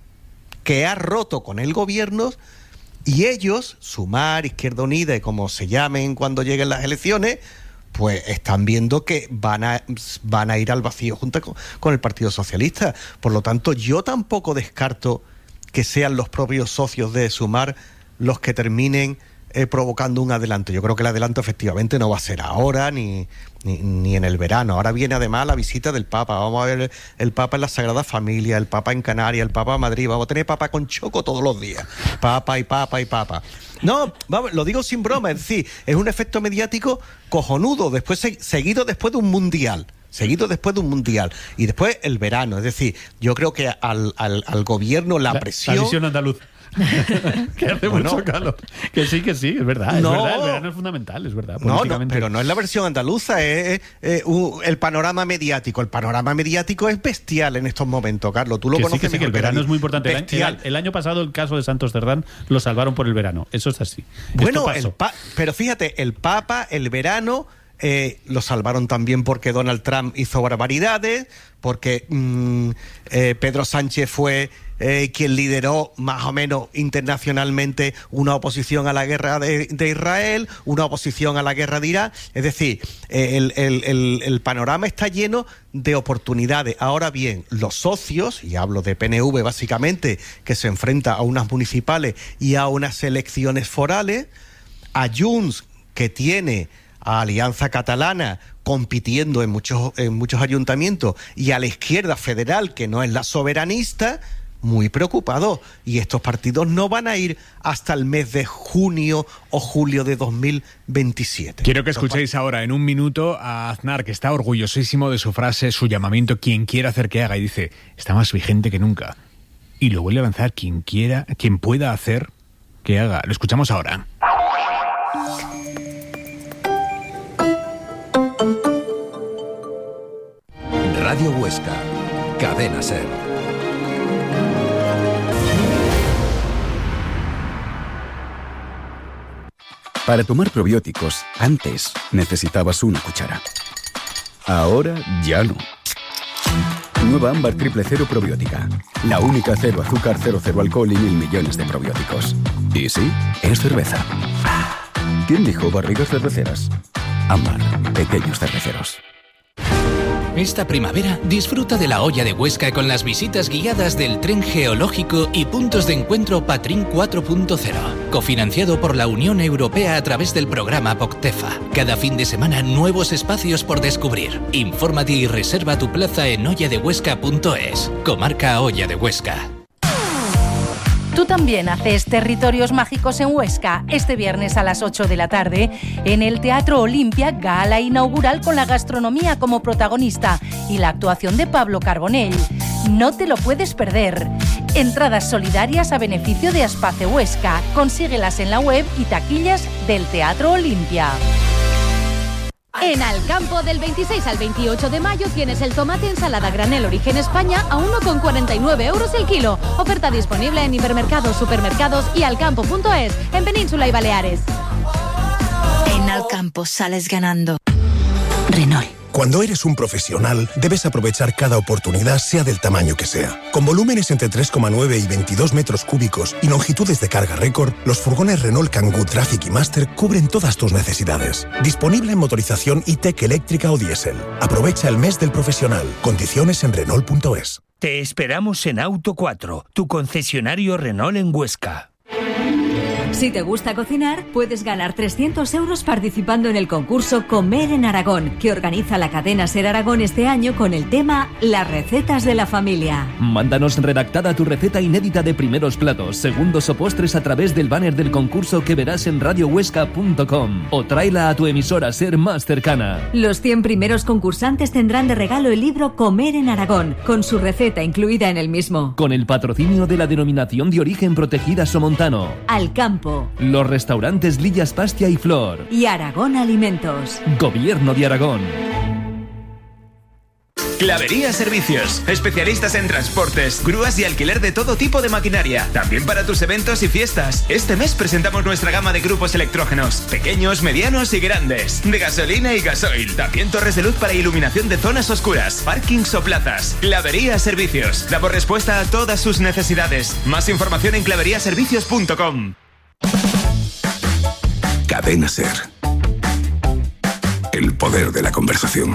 que ha roto con el gobierno. Y ellos, Sumar, Izquierda Unida y como se llamen cuando lleguen las elecciones, pues están viendo que van a, van a ir al vacío junto con, con el Partido Socialista. Por lo tanto, yo tampoco descarto que sean los propios socios de Sumar los que terminen eh, provocando un adelanto. Yo creo que el adelanto efectivamente no va a ser ahora ni, ni, ni en el verano. Ahora viene además la visita del Papa. Vamos a ver el, el Papa en la Sagrada Familia, el Papa en Canarias, el Papa en Madrid. Vamos a tener Papa con choco todos los días. Papa y Papa y Papa. No, vamos, lo digo sin broma. Es decir, es un efecto mediático cojonudo, después seguido después de un mundial. Seguido después de un mundial. Y después el verano. Es decir, yo creo que al, al, al gobierno la, la presión... La visión andaluz. Que hace bueno, mucho calor. Que sí, que sí, es verdad, es no, verdad, el verano es fundamental, es verdad. No, no, pero no es la versión andaluza, es, es, es uh, el panorama mediático. El panorama mediático es bestial en estos momentos, Carlos. Tú lo que conoces sí, que sí, que el verano que es muy importante. El, el año pasado el caso de Santos Cerdán lo salvaron por el verano. Eso es así. Bueno, el pa- pero fíjate, el Papa, el verano... Eh, lo salvaron también porque Donald Trump hizo barbaridades, porque mmm, eh, Pedro Sánchez fue eh, quien lideró más o menos internacionalmente una oposición a la guerra de, de Israel, una oposición a la guerra de Irán. Es decir, eh, el, el, el, el panorama está lleno de oportunidades. Ahora bien, los socios, y hablo de P N V básicamente, que se enfrenta a unas municipales y a unas elecciones forales, a Junts, que tiene a Alianza Catalana compitiendo en muchos, en muchos ayuntamientos, y a la izquierda federal, que no es la soberanista, muy preocupados. Y estos partidos no van a ir hasta el mes de junio o julio de dos mil veintisiete. Quiero que escuchéis ahora en un minuto a Aznar, que está orgullosísimo de su frase, su llamamiento, quien quiera hacer que haga, y dice, está más vigente que nunca. Y lo vuelve a lanzar, quien quiera, quien pueda hacer que haga. Lo escuchamos ahora. Radio Huesca, Cadena SER. Para tomar probióticos, antes necesitabas una cuchara. Ahora ya no. Nueva Ámbar Triple Cero Probiótica. La única cero azúcar, cero, cero alcohol y mil millones de probióticos. Y sí, es cerveza. ¿Quién dijo barrigas cerveceras? Ámbar, pequeños cerveceros. Esta primavera disfruta de la olla de Huesca con las visitas guiadas del tren geológico y puntos de encuentro Patrín cuatro punto cero, cofinanciado por la Unión Europea a través del programa POCTEFA. Cada fin de semana nuevos espacios por descubrir. Infórmate y reserva tu plaza en olla de huesca punto es. Comarca Olla de Huesca. Tú también haces Territorios Mágicos en Huesca este viernes a las ocho de la tarde en el Teatro Olimpia, gala inaugural con la gastronomía como protagonista y la actuación de Pablo Carbonell. No te lo puedes perder. Entradas solidarias a beneficio de Aspace Huesca. Consíguelas en la web y taquillas del Teatro Olimpia. En Alcampo, del veintiséis al veintiocho de mayo, tienes el tomate ensalada granel origen España a uno con cuarenta y nueve euros el kilo. Oferta disponible en hipermercados, supermercados y alcampo punto es, en Península y Baleares. En Alcampo sales ganando. Renault. Cuando eres un profesional, debes aprovechar cada oportunidad, sea del tamaño que sea. Con volúmenes entre tres coma nueve y veintidós metros cúbicos y longitudes de carga récord, los furgones Renault Kangoo Traffic y Master cubren todas tus necesidades. Disponible en motorización e-tech eléctrica o diésel. Aprovecha el mes del profesional. Condiciones en Renault punto es. Te esperamos en Auto cuatro, tu concesionario Renault en Huesca. Si te gusta cocinar, puedes ganar trescientos euros participando en el concurso Comer en Aragón, que organiza la cadena Ser Aragón este año con el tema Las recetas de la familia. Mándanos redactada tu receta inédita de primeros platos, segundos o postres a través del banner del concurso que verás en radio huesca punto com o tráela a tu emisora Ser más cercana. Los cien primeros concursantes tendrán de regalo el libro Comer en Aragón, con su receta incluida en el mismo. Con el patrocinio de la Denominación de Origen Protegida Somontano, Alcampo, los restaurantes Lillas Pastia y Flor y Aragón Alimentos. Gobierno de Aragón. Clavería Servicios, especialistas en transportes, grúas y alquiler de todo tipo de maquinaria, también para tus eventos y fiestas. Este mes presentamos nuestra gama de grupos electrógenos, pequeños, medianos y grandes, de gasolina y gasoil, también torres de luz para iluminación de zonas oscuras, parkings o plazas. Clavería Servicios, damos respuesta a todas sus necesidades. Más información en clavería servicios punto com. Cadena Ser. El poder de la conversación.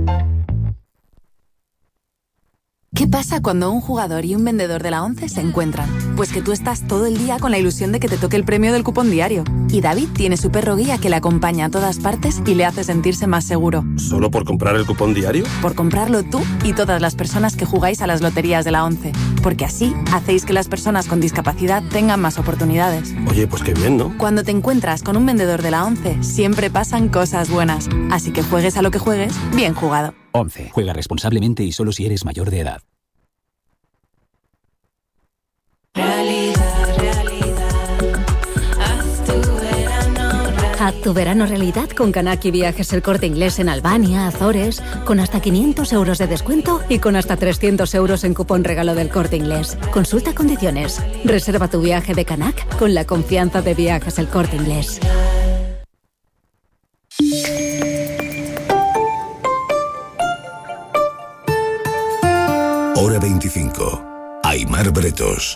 ¿Qué pasa cuando un jugador y un vendedor de la ONCE se encuentran? Pues que tú estás todo el día con la ilusión de que te toque el premio del cupón diario. Y David tiene su perro guía que le acompaña a todas partes y le hace sentirse más seguro. ¿Solo por comprar el cupón diario? Por comprarlo tú y todas las personas que jugáis a las loterías de la ONCE. Porque así hacéis que las personas con discapacidad tengan más oportunidades. Oye, pues qué bien, ¿no? Cuando te encuentras con un vendedor de la ONCE, siempre pasan cosas buenas. Así que juegues a lo que juegues, bien jugado. ONCE. Juega responsablemente y solo si eres mayor de edad. Realidad, realidad. Haz tu verano realidad. Haz tu verano realidad con Kanaki Viajes El Corte Inglés en Albania, Azores, con hasta quinientos euros de descuento y con hasta trescientos euros en cupón regalo del Corte Inglés. Consulta condiciones. Reserva tu viaje de Canac con la confianza de Viajes El Corte Inglés. Hora veinticinco. Aimar Bretos.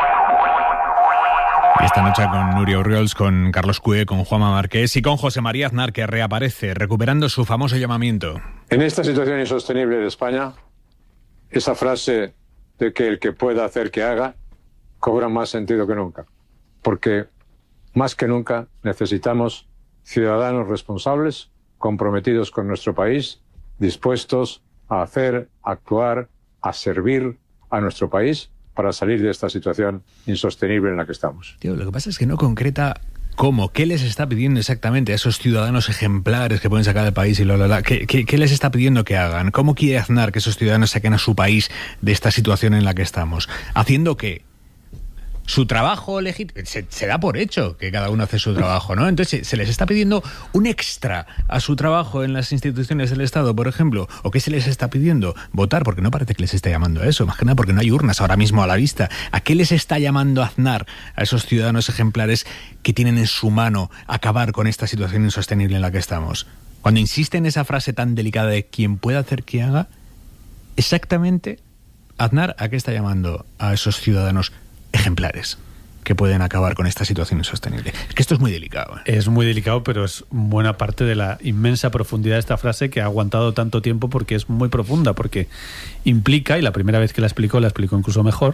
Esta noche con Nuria Urriols, con Carlos Cue, con Juanma Márquez y con José María Aznar, que reaparece, recuperando su famoso llamamiento. En esta situación insostenible de España, esa frase de que el que pueda hacer que haga cobra más sentido que nunca. Porque más que nunca necesitamos ciudadanos responsables, comprometidos con nuestro país, dispuestos a hacer, a actuar, a servir a nuestro país para salir de esta situación insostenible en la que estamos. Tío, lo que pasa es que no concreta cómo, qué les está pidiendo exactamente a esos ciudadanos ejemplares que pueden sacar del país y lo, lo, lo, ¿qué, qué, qué les está pidiendo que hagan? ¿Cómo quiere Aznar que esos ciudadanos saquen a su país de esta situación en la que estamos? ¿Haciendo qué? Su trabajo legítimo, se, se da por hecho que cada uno hace su trabajo, ¿no? Entonces se les está pidiendo un extra a su trabajo en las instituciones del Estado, por ejemplo. ¿O qué se les está pidiendo? Votar, porque no parece que les esté llamando a eso, más que nada porque no hay urnas ahora mismo a la vista. ¿A qué les está llamando Aznar a esos ciudadanos ejemplares que tienen en su mano acabar con esta situación insostenible en la que estamos? Cuando insiste en esa frase tan delicada de quien pueda hacer que haga, exactamente, Aznar, ¿a qué está llamando a esos ciudadanos ejemplares? que pueden acabar con esta situación insostenible. Es que esto es muy delicado. ¿eh? Es muy delicado, pero es buena parte de la inmensa profundidad de esta frase que ha aguantado tanto tiempo, porque es muy profunda, porque implica, y la primera vez que la explicó, la explicó incluso mejor,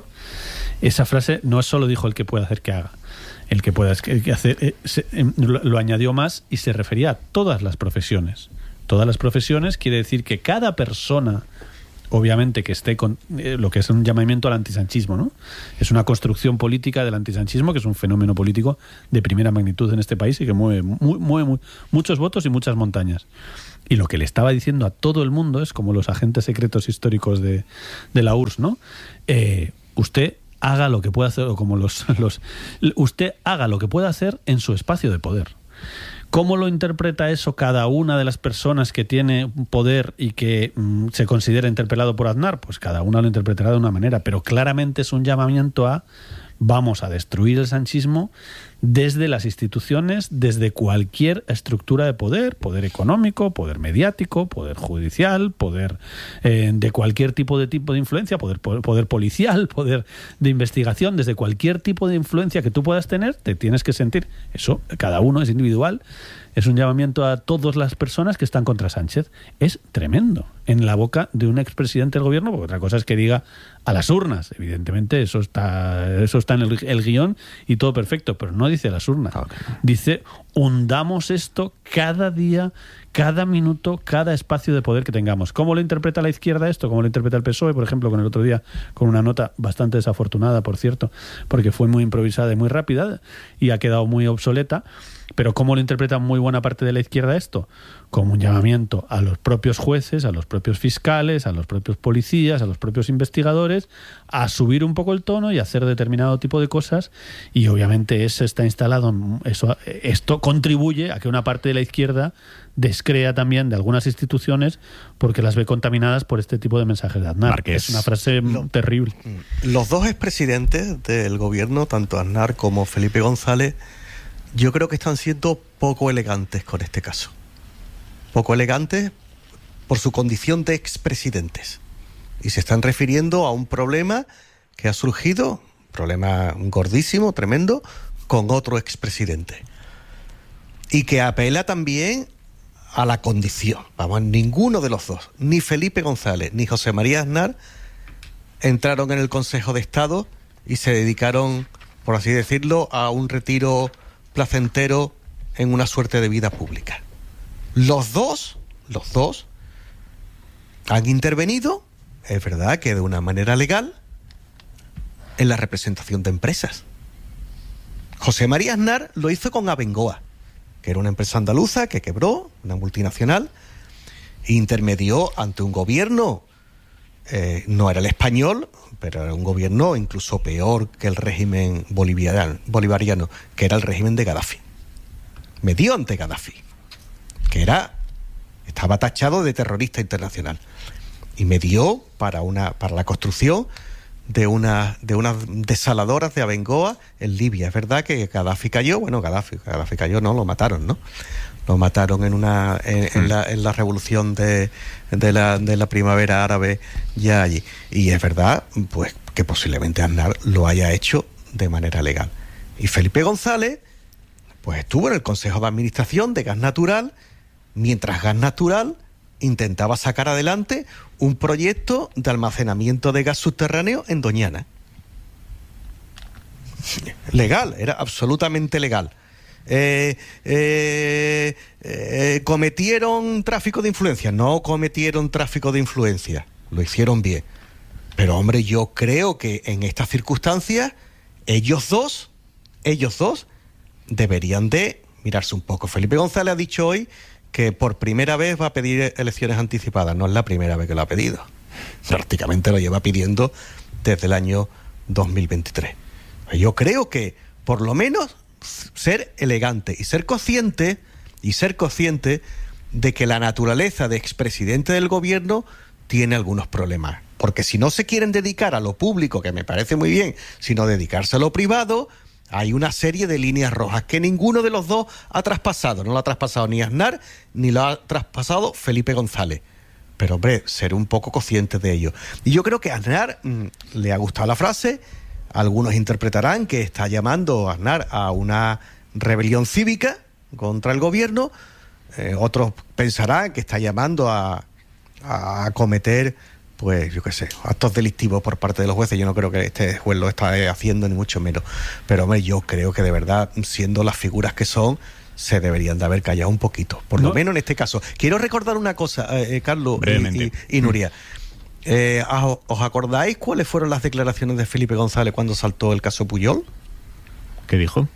esa frase no es solo dijo el que puede hacer que haga, el que pueda hacer, eh, se, eh, lo, lo añadió más y se refería a todas las profesiones. Todas las profesiones quiere decir que cada persona, obviamente, que esté con eh, lo que es un llamamiento al antisanchismo, ¿no? Es una construcción política del antisanchismo, que es un fenómeno político de primera magnitud en este país y que mueve, muy, mueve muy, muchos votos y muchas montañas. Y lo que le estaba diciendo a todo el mundo es como los agentes secretos históricos de, de la U R S S, ¿no? Eh, usted haga lo que pueda hacer, o como los, los... Usted haga lo que pueda hacer en su espacio de poder. ¿Cómo lo interpreta eso cada una de las personas que tiene poder y que mm, se considera interpelado por Aznar? Pues cada una lo interpretará de una manera, pero claramente es un llamamiento a vamos a destruir el sanchismo desde las instituciones, desde cualquier estructura de poder, poder económico, poder mediático, poder judicial, poder eh, de cualquier tipo de tipo de influencia, poder, poder, poder policial, poder de investigación, desde cualquier tipo de influencia que tú puedas tener, te tienes que sentir, eso cada uno es individual, es un llamamiento a todas las personas que están contra Sánchez. Es tremendo en la boca de un expresidente del gobierno, porque otra cosa es que diga a las urnas, evidentemente eso está, eso está en el, el guión y todo perfecto, pero no dice a las urnas, okay. Dice hundamos esto cada día, cada minuto, cada espacio de poder que tengamos. ¿Cómo lo interpreta la izquierda esto? ¿Cómo lo interpreta el P S O E? Por ejemplo, con el otro día, con una nota bastante desafortunada, por cierto, porque fue muy improvisada y muy rápida y ha quedado muy obsoleta. Pero ¿cómo lo interpreta muy buena parte de la izquierda esto? Como un llamamiento a los propios jueces, a los propios fiscales, a los propios policías, a los propios investigadores, a subir un poco el tono y hacer determinado tipo de cosas. Y obviamente eso está instalado, eso, esto contribuye a que una parte de la izquierda descrea también de algunas instituciones porque las ve contaminadas por este tipo de mensajes de Aznar. Marqués. Es una frase Lo, terrible. Los dos expresidentes del gobierno, tanto Aznar como Felipe González, yo creo que están siendo poco elegantes con este caso. Poco elegantes por su condición de expresidentes. Y se están refiriendo a un problema que ha surgido, un problema gordísimo, tremendo, con otro expresidente. Y que apela también a la condición. Vamos, ninguno de los dos, ni Felipe González ni José María Aznar, entraron en el Consejo de Estado y se dedicaron, por así decirlo, a un retiro placentero en una suerte de vida pública. Los dos, los dos han intervenido, es verdad que de una manera legal, en la representación de empresas. José María Aznar lo hizo con Abengoa, que era una empresa andaluza que quebró, una multinacional, e intermedió ante un gobierno, eh, no era el español, pero era un gobierno incluso peor que el régimen bolivariano, bolivariano, que era el régimen de Gaddafi. Medió ante Gaddafi, que era, estaba tachado de terrorista internacional, y medió para una, para la construcción de una, de unas desaladoras de Abengoa en Libia. Es verdad que Gaddafi cayó, bueno, Gaddafi, Gaddafi cayó, no, lo mataron, ¿no? Lo mataron en una, en, en la, en la revolución de, de la, de la primavera árabe ya allí. Y es verdad, pues, que posiblemente Aznar lo haya hecho de manera legal. Y Felipe González, pues, estuvo en el Consejo de Administración de Gas Natural, mientras Gas Natural intentaba sacar adelante un proyecto de almacenamiento de gas subterráneo en Doñana. Legal, era absolutamente legal. Eh, eh, eh, ¿Cometieron tráfico de influencia? No cometieron tráfico de influencia, lo hicieron bien. Pero hombre, yo creo que en estas circunstancias ellos dos, ellos dos deberían de mirarse un poco. Felipe González ha dicho hoy que por primera vez va a pedir elecciones anticipadas. No es la primera vez que lo ha pedido. Prácticamente lo lleva pidiendo desde el año dos mil veintitrés. Yo creo que, por lo menos, ser elegante y ser consciente, y ser consciente de que la naturaleza de expresidente del gobierno tiene algunos problemas. Porque si no se quieren dedicar a lo público, que me parece muy bien, sino dedicarse a lo privado, hay una serie de líneas rojas que ninguno de los dos ha traspasado. No lo ha traspasado ni Aznar, ni lo ha traspasado Felipe González. Pero, hombre, ser un poco conscientes de ello. Y yo creo que a Aznar mmm, le ha gustado la frase, Algunos interpretarán que está llamando a Aznar a una rebelión cívica contra el gobierno, eh, otros pensarán que está llamando a, a cometer, pues yo qué sé, actos delictivos por parte de los jueces. Yo no creo que este juez lo esté haciendo, ni mucho menos. Pero hombre, yo creo que de verdad, siendo las figuras que son, se deberían de haber callado un poquito, por ¿No? lo menos en este caso. Quiero recordar una cosa, eh, Carlos y, y, y Nuria. Eh, ¿Os acordáis cuáles fueron las declaraciones de Felipe González cuando saltó el caso Pujol? ¿Qué dijo?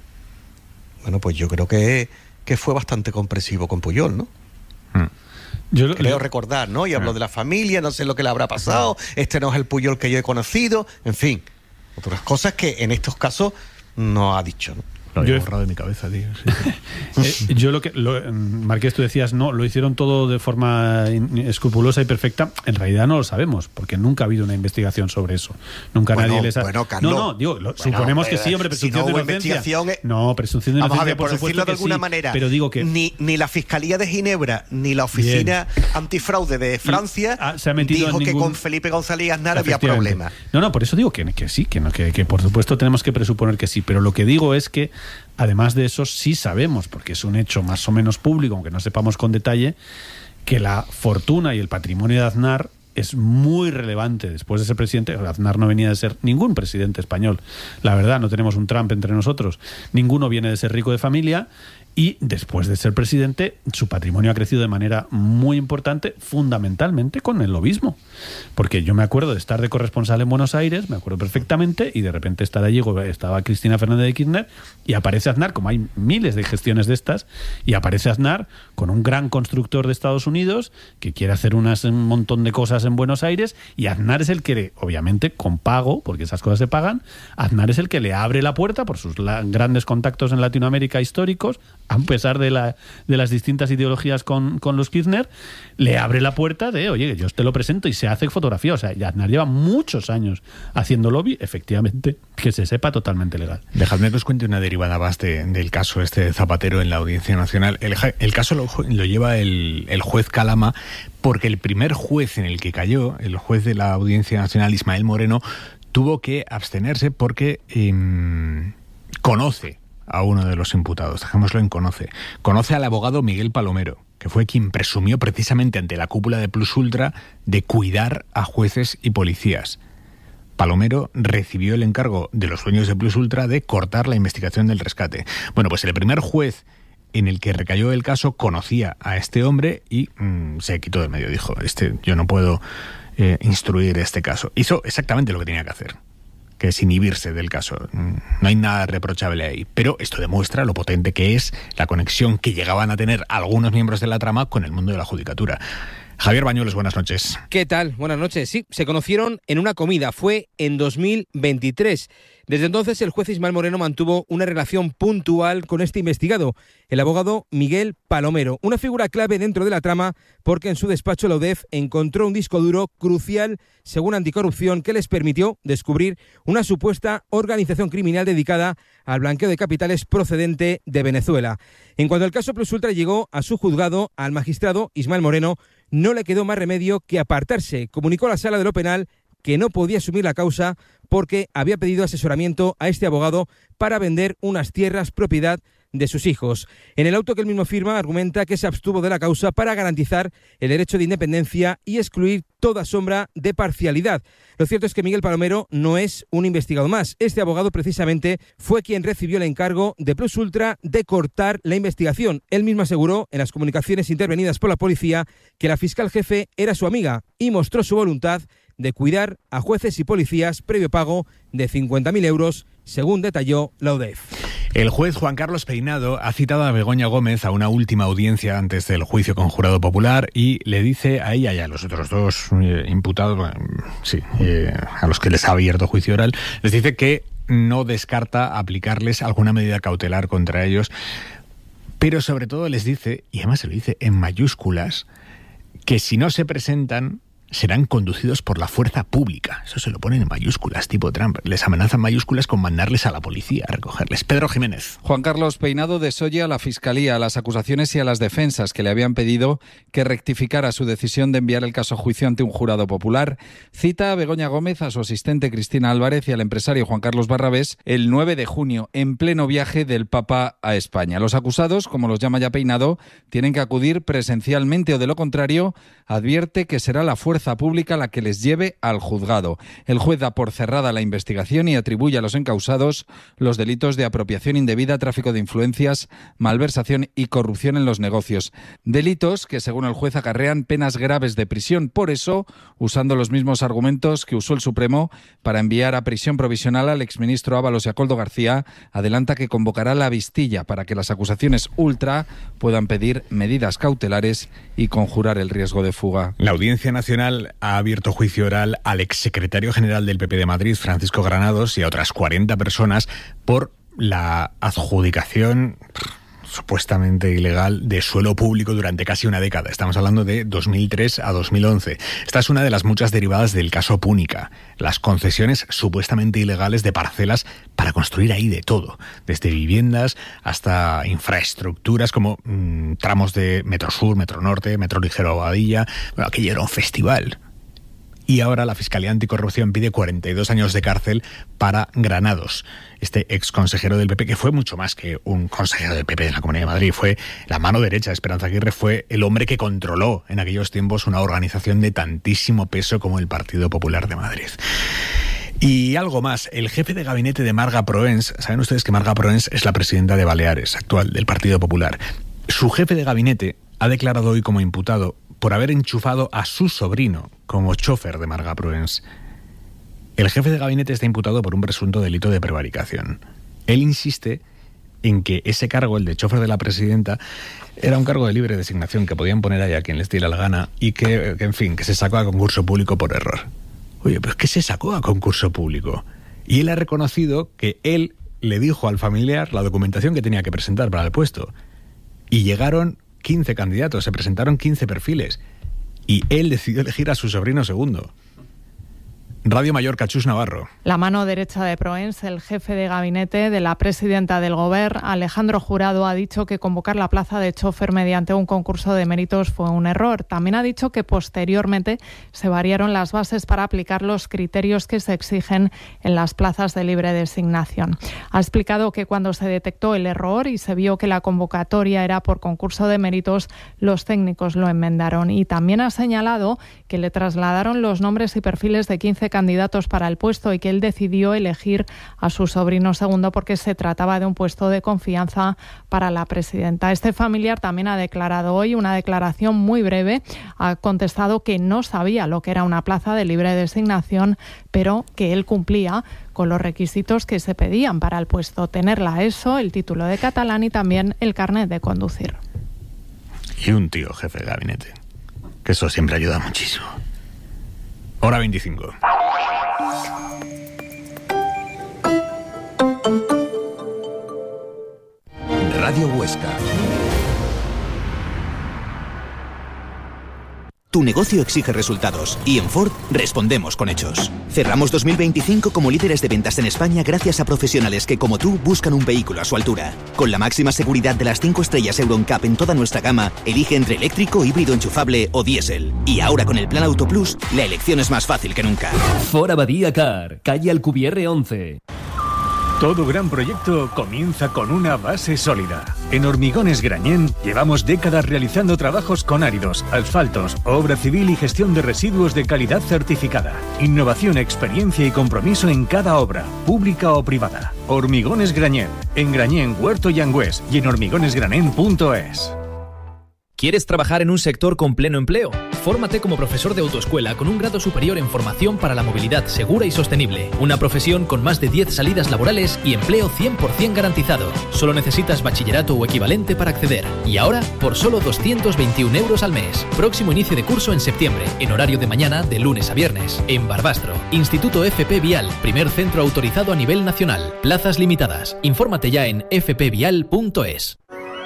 Bueno, pues yo creo que, que fue bastante comprensivo con Pujol, ¿no? Mm. Yo lo, Creo yo, recordar, ¿no? Y habló ah. de la familia, no sé lo que le habrá pasado, este no es el Pujol que yo he conocido, en fin, otras cosas que en estos casos no ha dicho, ¿no? Lo había borrado de mi cabeza, tío. Sí, sí. eh, yo lo que... Lo, Marqués, tú decías, no, lo hicieron todo de forma escrupulosa y perfecta. En realidad no lo sabemos, porque nunca ha habido una investigación sobre eso. Nunca bueno, nadie les ha... Bueno, Carlos, no, no, digo, lo, bueno, suponemos eh, que sí, hombre, presunción si no de inocencia. Es... No, presunción de inocencia, Vamos a ver, por, por supuesto decirlo de alguna sí, manera, pero digo que... Ni, ni la Fiscalía de Ginebra, ni la Oficina Bien. Antifraude de Francia ah, se ha metido dijo en que ningún... con Felipe González y Aznar había problemas. No, no, por eso digo que, que sí, que, no, que, que por supuesto tenemos que presuponer que sí, pero lo que digo es que además de eso, sí sabemos, porque es un hecho más o menos público, aunque no sepamos con detalle, que la fortuna y el patrimonio de Aznar es muy relevante después de ser presidente. Aznar no venía de ser ningún presidente español. La verdad, no tenemos un Trump entre nosotros. Ninguno viene de ser rico de familia. Y después de ser presidente, su patrimonio ha crecido de manera muy importante, fundamentalmente con el lobismo. Porque yo me acuerdo de estar de corresponsal en Buenos Aires, me acuerdo perfectamente, y de repente estar allí, estaba Cristina Fernández de Kirchner, y aparece Aznar, como hay miles de gestiones de estas, y aparece Aznar con un gran constructor de Estados Unidos que quiere hacer unas, un montón de cosas en Buenos Aires, y Aznar es el que, obviamente, con pago, porque esas cosas se pagan, Aznar es el que le abre la puerta por sus la, grandes contactos en Latinoamérica históricos, a pesar de, la, de las distintas ideologías con, con los Kirchner, le abre la puerta de, oye, yo te lo presento, y se hace fotografía. O sea, Aznar lleva muchos años haciendo lobby, efectivamente, que se sepa totalmente legal. Dejadme que os cuente una derivada más de, del caso este de Zapatero en la Audiencia Nacional. El, el caso lo, lo lleva el, el juez Calama, porque el primer juez en el que cayó, el juez de la Audiencia Nacional, Ismael Moreno, tuvo que abstenerse porque eh, conoce a uno de los imputados, dejémoslo en conoce. Conoce al abogado Miguel Palomero, que fue quien presumió precisamente ante la cúpula de Plus Ultra de cuidar a jueces y policías. Palomero recibió el encargo de los dueños de Plus Ultra de cortar la investigación del rescate. Bueno, pues el primer juez en el que recayó el caso conocía a este hombre y mmm, se quitó de medio. Dijo, este, yo no puedo eh, instruir este caso. Hizo exactamente lo que tenía que hacer, que es inhibirse del caso. No hay nada reprochable ahí. Pero esto demuestra lo potente que es la conexión que llegaban a tener algunos miembros de la trama con el mundo de la judicatura. Javier Bañuelos, buenas noches. ¿Qué tal? Buenas noches. Sí, se conocieron en una comida. Fue en dos mil veintitrés. Desde entonces, el juez Ismael Moreno mantuvo una relación puntual con este investigado, el abogado Miguel Palomero, una figura clave dentro de la trama porque en su despacho la U D E F encontró un disco duro crucial, según Anticorrupción, que les permitió descubrir una supuesta organización criminal dedicada al blanqueo de capitales procedente de Venezuela. En cuanto el caso Plus Ultra llegó a su juzgado, al magistrado Ismael Moreno no le quedó más remedio que apartarse. Comunicó a la sala de lo penal que no podía asumir la causa porque había pedido asesoramiento a este abogado para vender unas tierras propiedad de sus hijos. En el auto que él mismo firma, argumenta que se abstuvo de la causa para garantizar el derecho de independencia y excluir toda sombra de parcialidad. Lo cierto es que Miguel Palomero no es un investigado más. Este abogado precisamente fue quien recibió el encargo de Plus Ultra de cortar la investigación. Él mismo aseguró en las comunicaciones intervenidas por la policía que la fiscal jefe era su amiga y mostró su voluntad de cuidar a jueces y policías previo pago de cincuenta mil euros, según detalló la U D E F. El juez Juan Carlos Peinado ha citado a Begoña Gómez a una última audiencia antes del juicio con jurado popular y le dice a ella y a los otros dos eh, imputados, bueno, sí, eh, a los que les ha abierto juicio oral, les dice que no descarta aplicarles alguna medida cautelar contra ellos, pero sobre todo les dice, y además se lo dice en mayúsculas, que si no se presentan serán conducidos por la fuerza pública. Eso se lo ponen en mayúsculas, tipo Trump. Les amenazan mayúsculas con mandarles a la policía a recogerles. Pedro Jiménez. Juan Carlos Peinado desoye a la Fiscalía, a las acusaciones y a las defensas que le habían pedido que rectificara su decisión de enviar el caso a juicio ante un jurado popular. Cita a Begoña Gómez, a su asistente Cristina Álvarez y al empresario Juan Carlos Barrabés el nueve de junio, en pleno viaje del Papa a España. Los acusados, como los llama ya Peinado, tienen que acudir presencialmente o de lo contrario, advierte que será la fuerza pública la que les lleve al juzgado. El juez da por cerrada la investigación y atribuye a los encausados los delitos de apropiación indebida, tráfico de influencias, malversación y corrupción en los negocios. Delitos que, según el juez, acarrean penas graves de prisión. Por eso, usando los mismos argumentos que usó el Supremo para enviar a prisión provisional al exministro Ábalos y a Koldo García, adelanta que convocará la vistilla para que las acusaciones ultra puedan pedir medidas cautelares y conjurar el riesgo de fuga. La Audiencia Nacional ha abierto juicio oral al exsecretario general del P P de Madrid, Francisco Granados, y a otras cuarenta personas por la adjudicación supuestamente ilegal de suelo público durante casi una década. Estamos hablando de dos mil tres a dos mil once. Esta es una de las muchas derivadas del caso Púnica. Las concesiones supuestamente ilegales de parcelas para construir ahí de todo, desde viviendas hasta infraestructuras como mmm, tramos de Metro Sur, Metro Norte, Metro Ligero Abadilla. Bueno, aquello era un festival. Y ahora la Fiscalía Anticorrupción pide cuarenta y dos años de cárcel para Granados, este ex consejero del P P, que fue mucho más que un consejero del P P de la Comunidad de Madrid. Fue la mano derecha de Esperanza Aguirre, fue el hombre que controló en aquellos tiempos una organización de tantísimo peso como el Partido Popular de Madrid. Y algo más, el jefe de gabinete de Marga Proens, saben ustedes que Marga Proens es la presidenta de Baleares, actual, del Partido Popular. Su jefe de gabinete ha declarado hoy como imputado por haber enchufado a su sobrino como chofer de Marga Proens. El jefe de gabinete está imputado por un presunto delito de prevaricación. Él insiste en que ese cargo, el de chofer de la presidenta, era un cargo de libre designación que podían poner ahí a quien les diera la gana y que, que, en fin, que se sacó a concurso público por error. Oye, pero es que se sacó a concurso público. Y él ha reconocido que él le dijo al familiar la documentación que tenía que presentar para el puesto. Y llegaron quince candidatos, se presentaron quince perfiles. Y él decidió elegir a su sobrino segundo. Radio Mallorca, Chus Navarro. La mano derecha de Proens, el jefe de gabinete de la presidenta del Govern, Alejandro Jurado, ha dicho que convocar la plaza de chofer mediante un concurso de méritos fue un error. También ha dicho que posteriormente se variaron las bases para aplicar los criterios que se exigen en las plazas de libre designación. Ha explicado que cuando se detectó el error y se vio que la convocatoria era por concurso de méritos, los técnicos lo enmendaron. Y también ha señalado que le trasladaron los nombres y perfiles de quince candidatos para el puesto y que él decidió elegir a su sobrino segundo porque se trataba de un puesto de confianza para la presidenta. Este familiar también ha declarado hoy una declaración muy breve. Ha contestado que no sabía lo que era una plaza de libre designación, pero que él cumplía con los requisitos que se pedían para el puesto: tener la ESO, el título de catalán y también el carnet de conducir. Y un tío jefe de gabinete, que eso siempre ayuda muchísimo. Hora veinticinco. Radio Huesca. Tu negocio exige resultados y en Ford respondemos con hechos. Cerramos dos mil veinticinco como líderes de ventas en España gracias a profesionales que, como tú, buscan un vehículo a su altura. Con la máxima seguridad de las cinco estrellas Euro N C A P en toda nuestra gama, elige entre eléctrico, híbrido enchufable o diésel. Y ahora con el plan Auto Plus, la elección es más fácil que nunca. Ford Abadía Car, calle Alcubierre once. Todo gran proyecto comienza con una base sólida. En Hormigones Grañén llevamos décadas realizando trabajos con áridos, asfaltos, obra civil y gestión de residuos de calidad certificada. Innovación, experiencia y compromiso en cada obra, pública o privada. Hormigones Grañén, en Grañén, Huerto y Angüés y en hormigones grañén punto es. ¿Quieres trabajar en un sector con pleno empleo? Fórmate como profesor de autoescuela con un grado superior en formación para la movilidad segura y sostenible. Una profesión con más de diez salidas laborales y empleo cien por ciento garantizado. Solo necesitas bachillerato o equivalente para acceder. Y ahora, por solo doscientos veintiún euros al mes. Próximo inicio de curso en septiembre, en horario de mañana de lunes a viernes. En Barbastro. Instituto F P Vial, primer centro autorizado a nivel nacional. Plazas limitadas. Infórmate ya en f p vial punto es.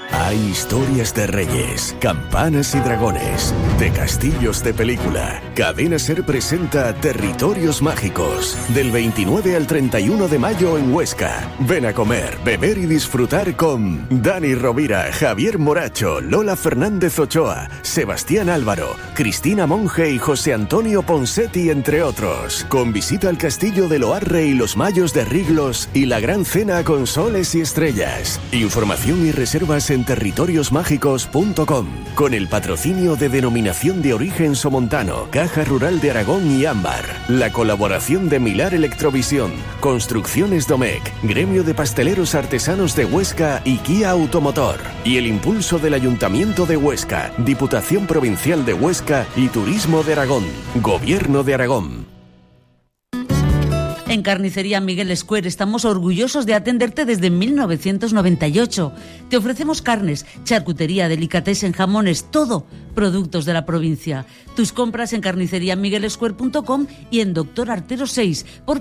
Hay historias de reyes, campanas y dragones, de castillos de película. Cadena SER presenta Territorios Mágicos, del veintinueve al treinta y uno de mayo en Huesca. Ven a comer, beber y disfrutar con Dani Rovira, Javier Moracho, Lola Fernández Ochoa, Sebastián Álvaro, Cristina Monge y José Antonio Ponsetti, entre otros. Con visita al castillo de Loarre y los Mayos de Riglos y la gran cena con soles y estrellas. Información y reservas en territorios mágicos punto com, con el patrocinio de Denominación de Origen Somontano, Caja Rural de Aragón y Ámbar, la colaboración de Milar Electrovisión, Construcciones Domecq, Gremio de Pasteleros Artesanos de Huesca y Kia Automotor, y el impulso del Ayuntamiento de Huesca, Diputación Provincial de Huesca y Turismo de Aragón, Gobierno de Aragón. En Carnicería Miguel Square estamos orgullosos de atenderte desde mil novecientos noventa y ocho. Te ofrecemos carnes, charcutería, delicatessen, jamones, todo, productos de la provincia. Tus compras en carnicería miguel square punto com y en Doctor Artero seis, porque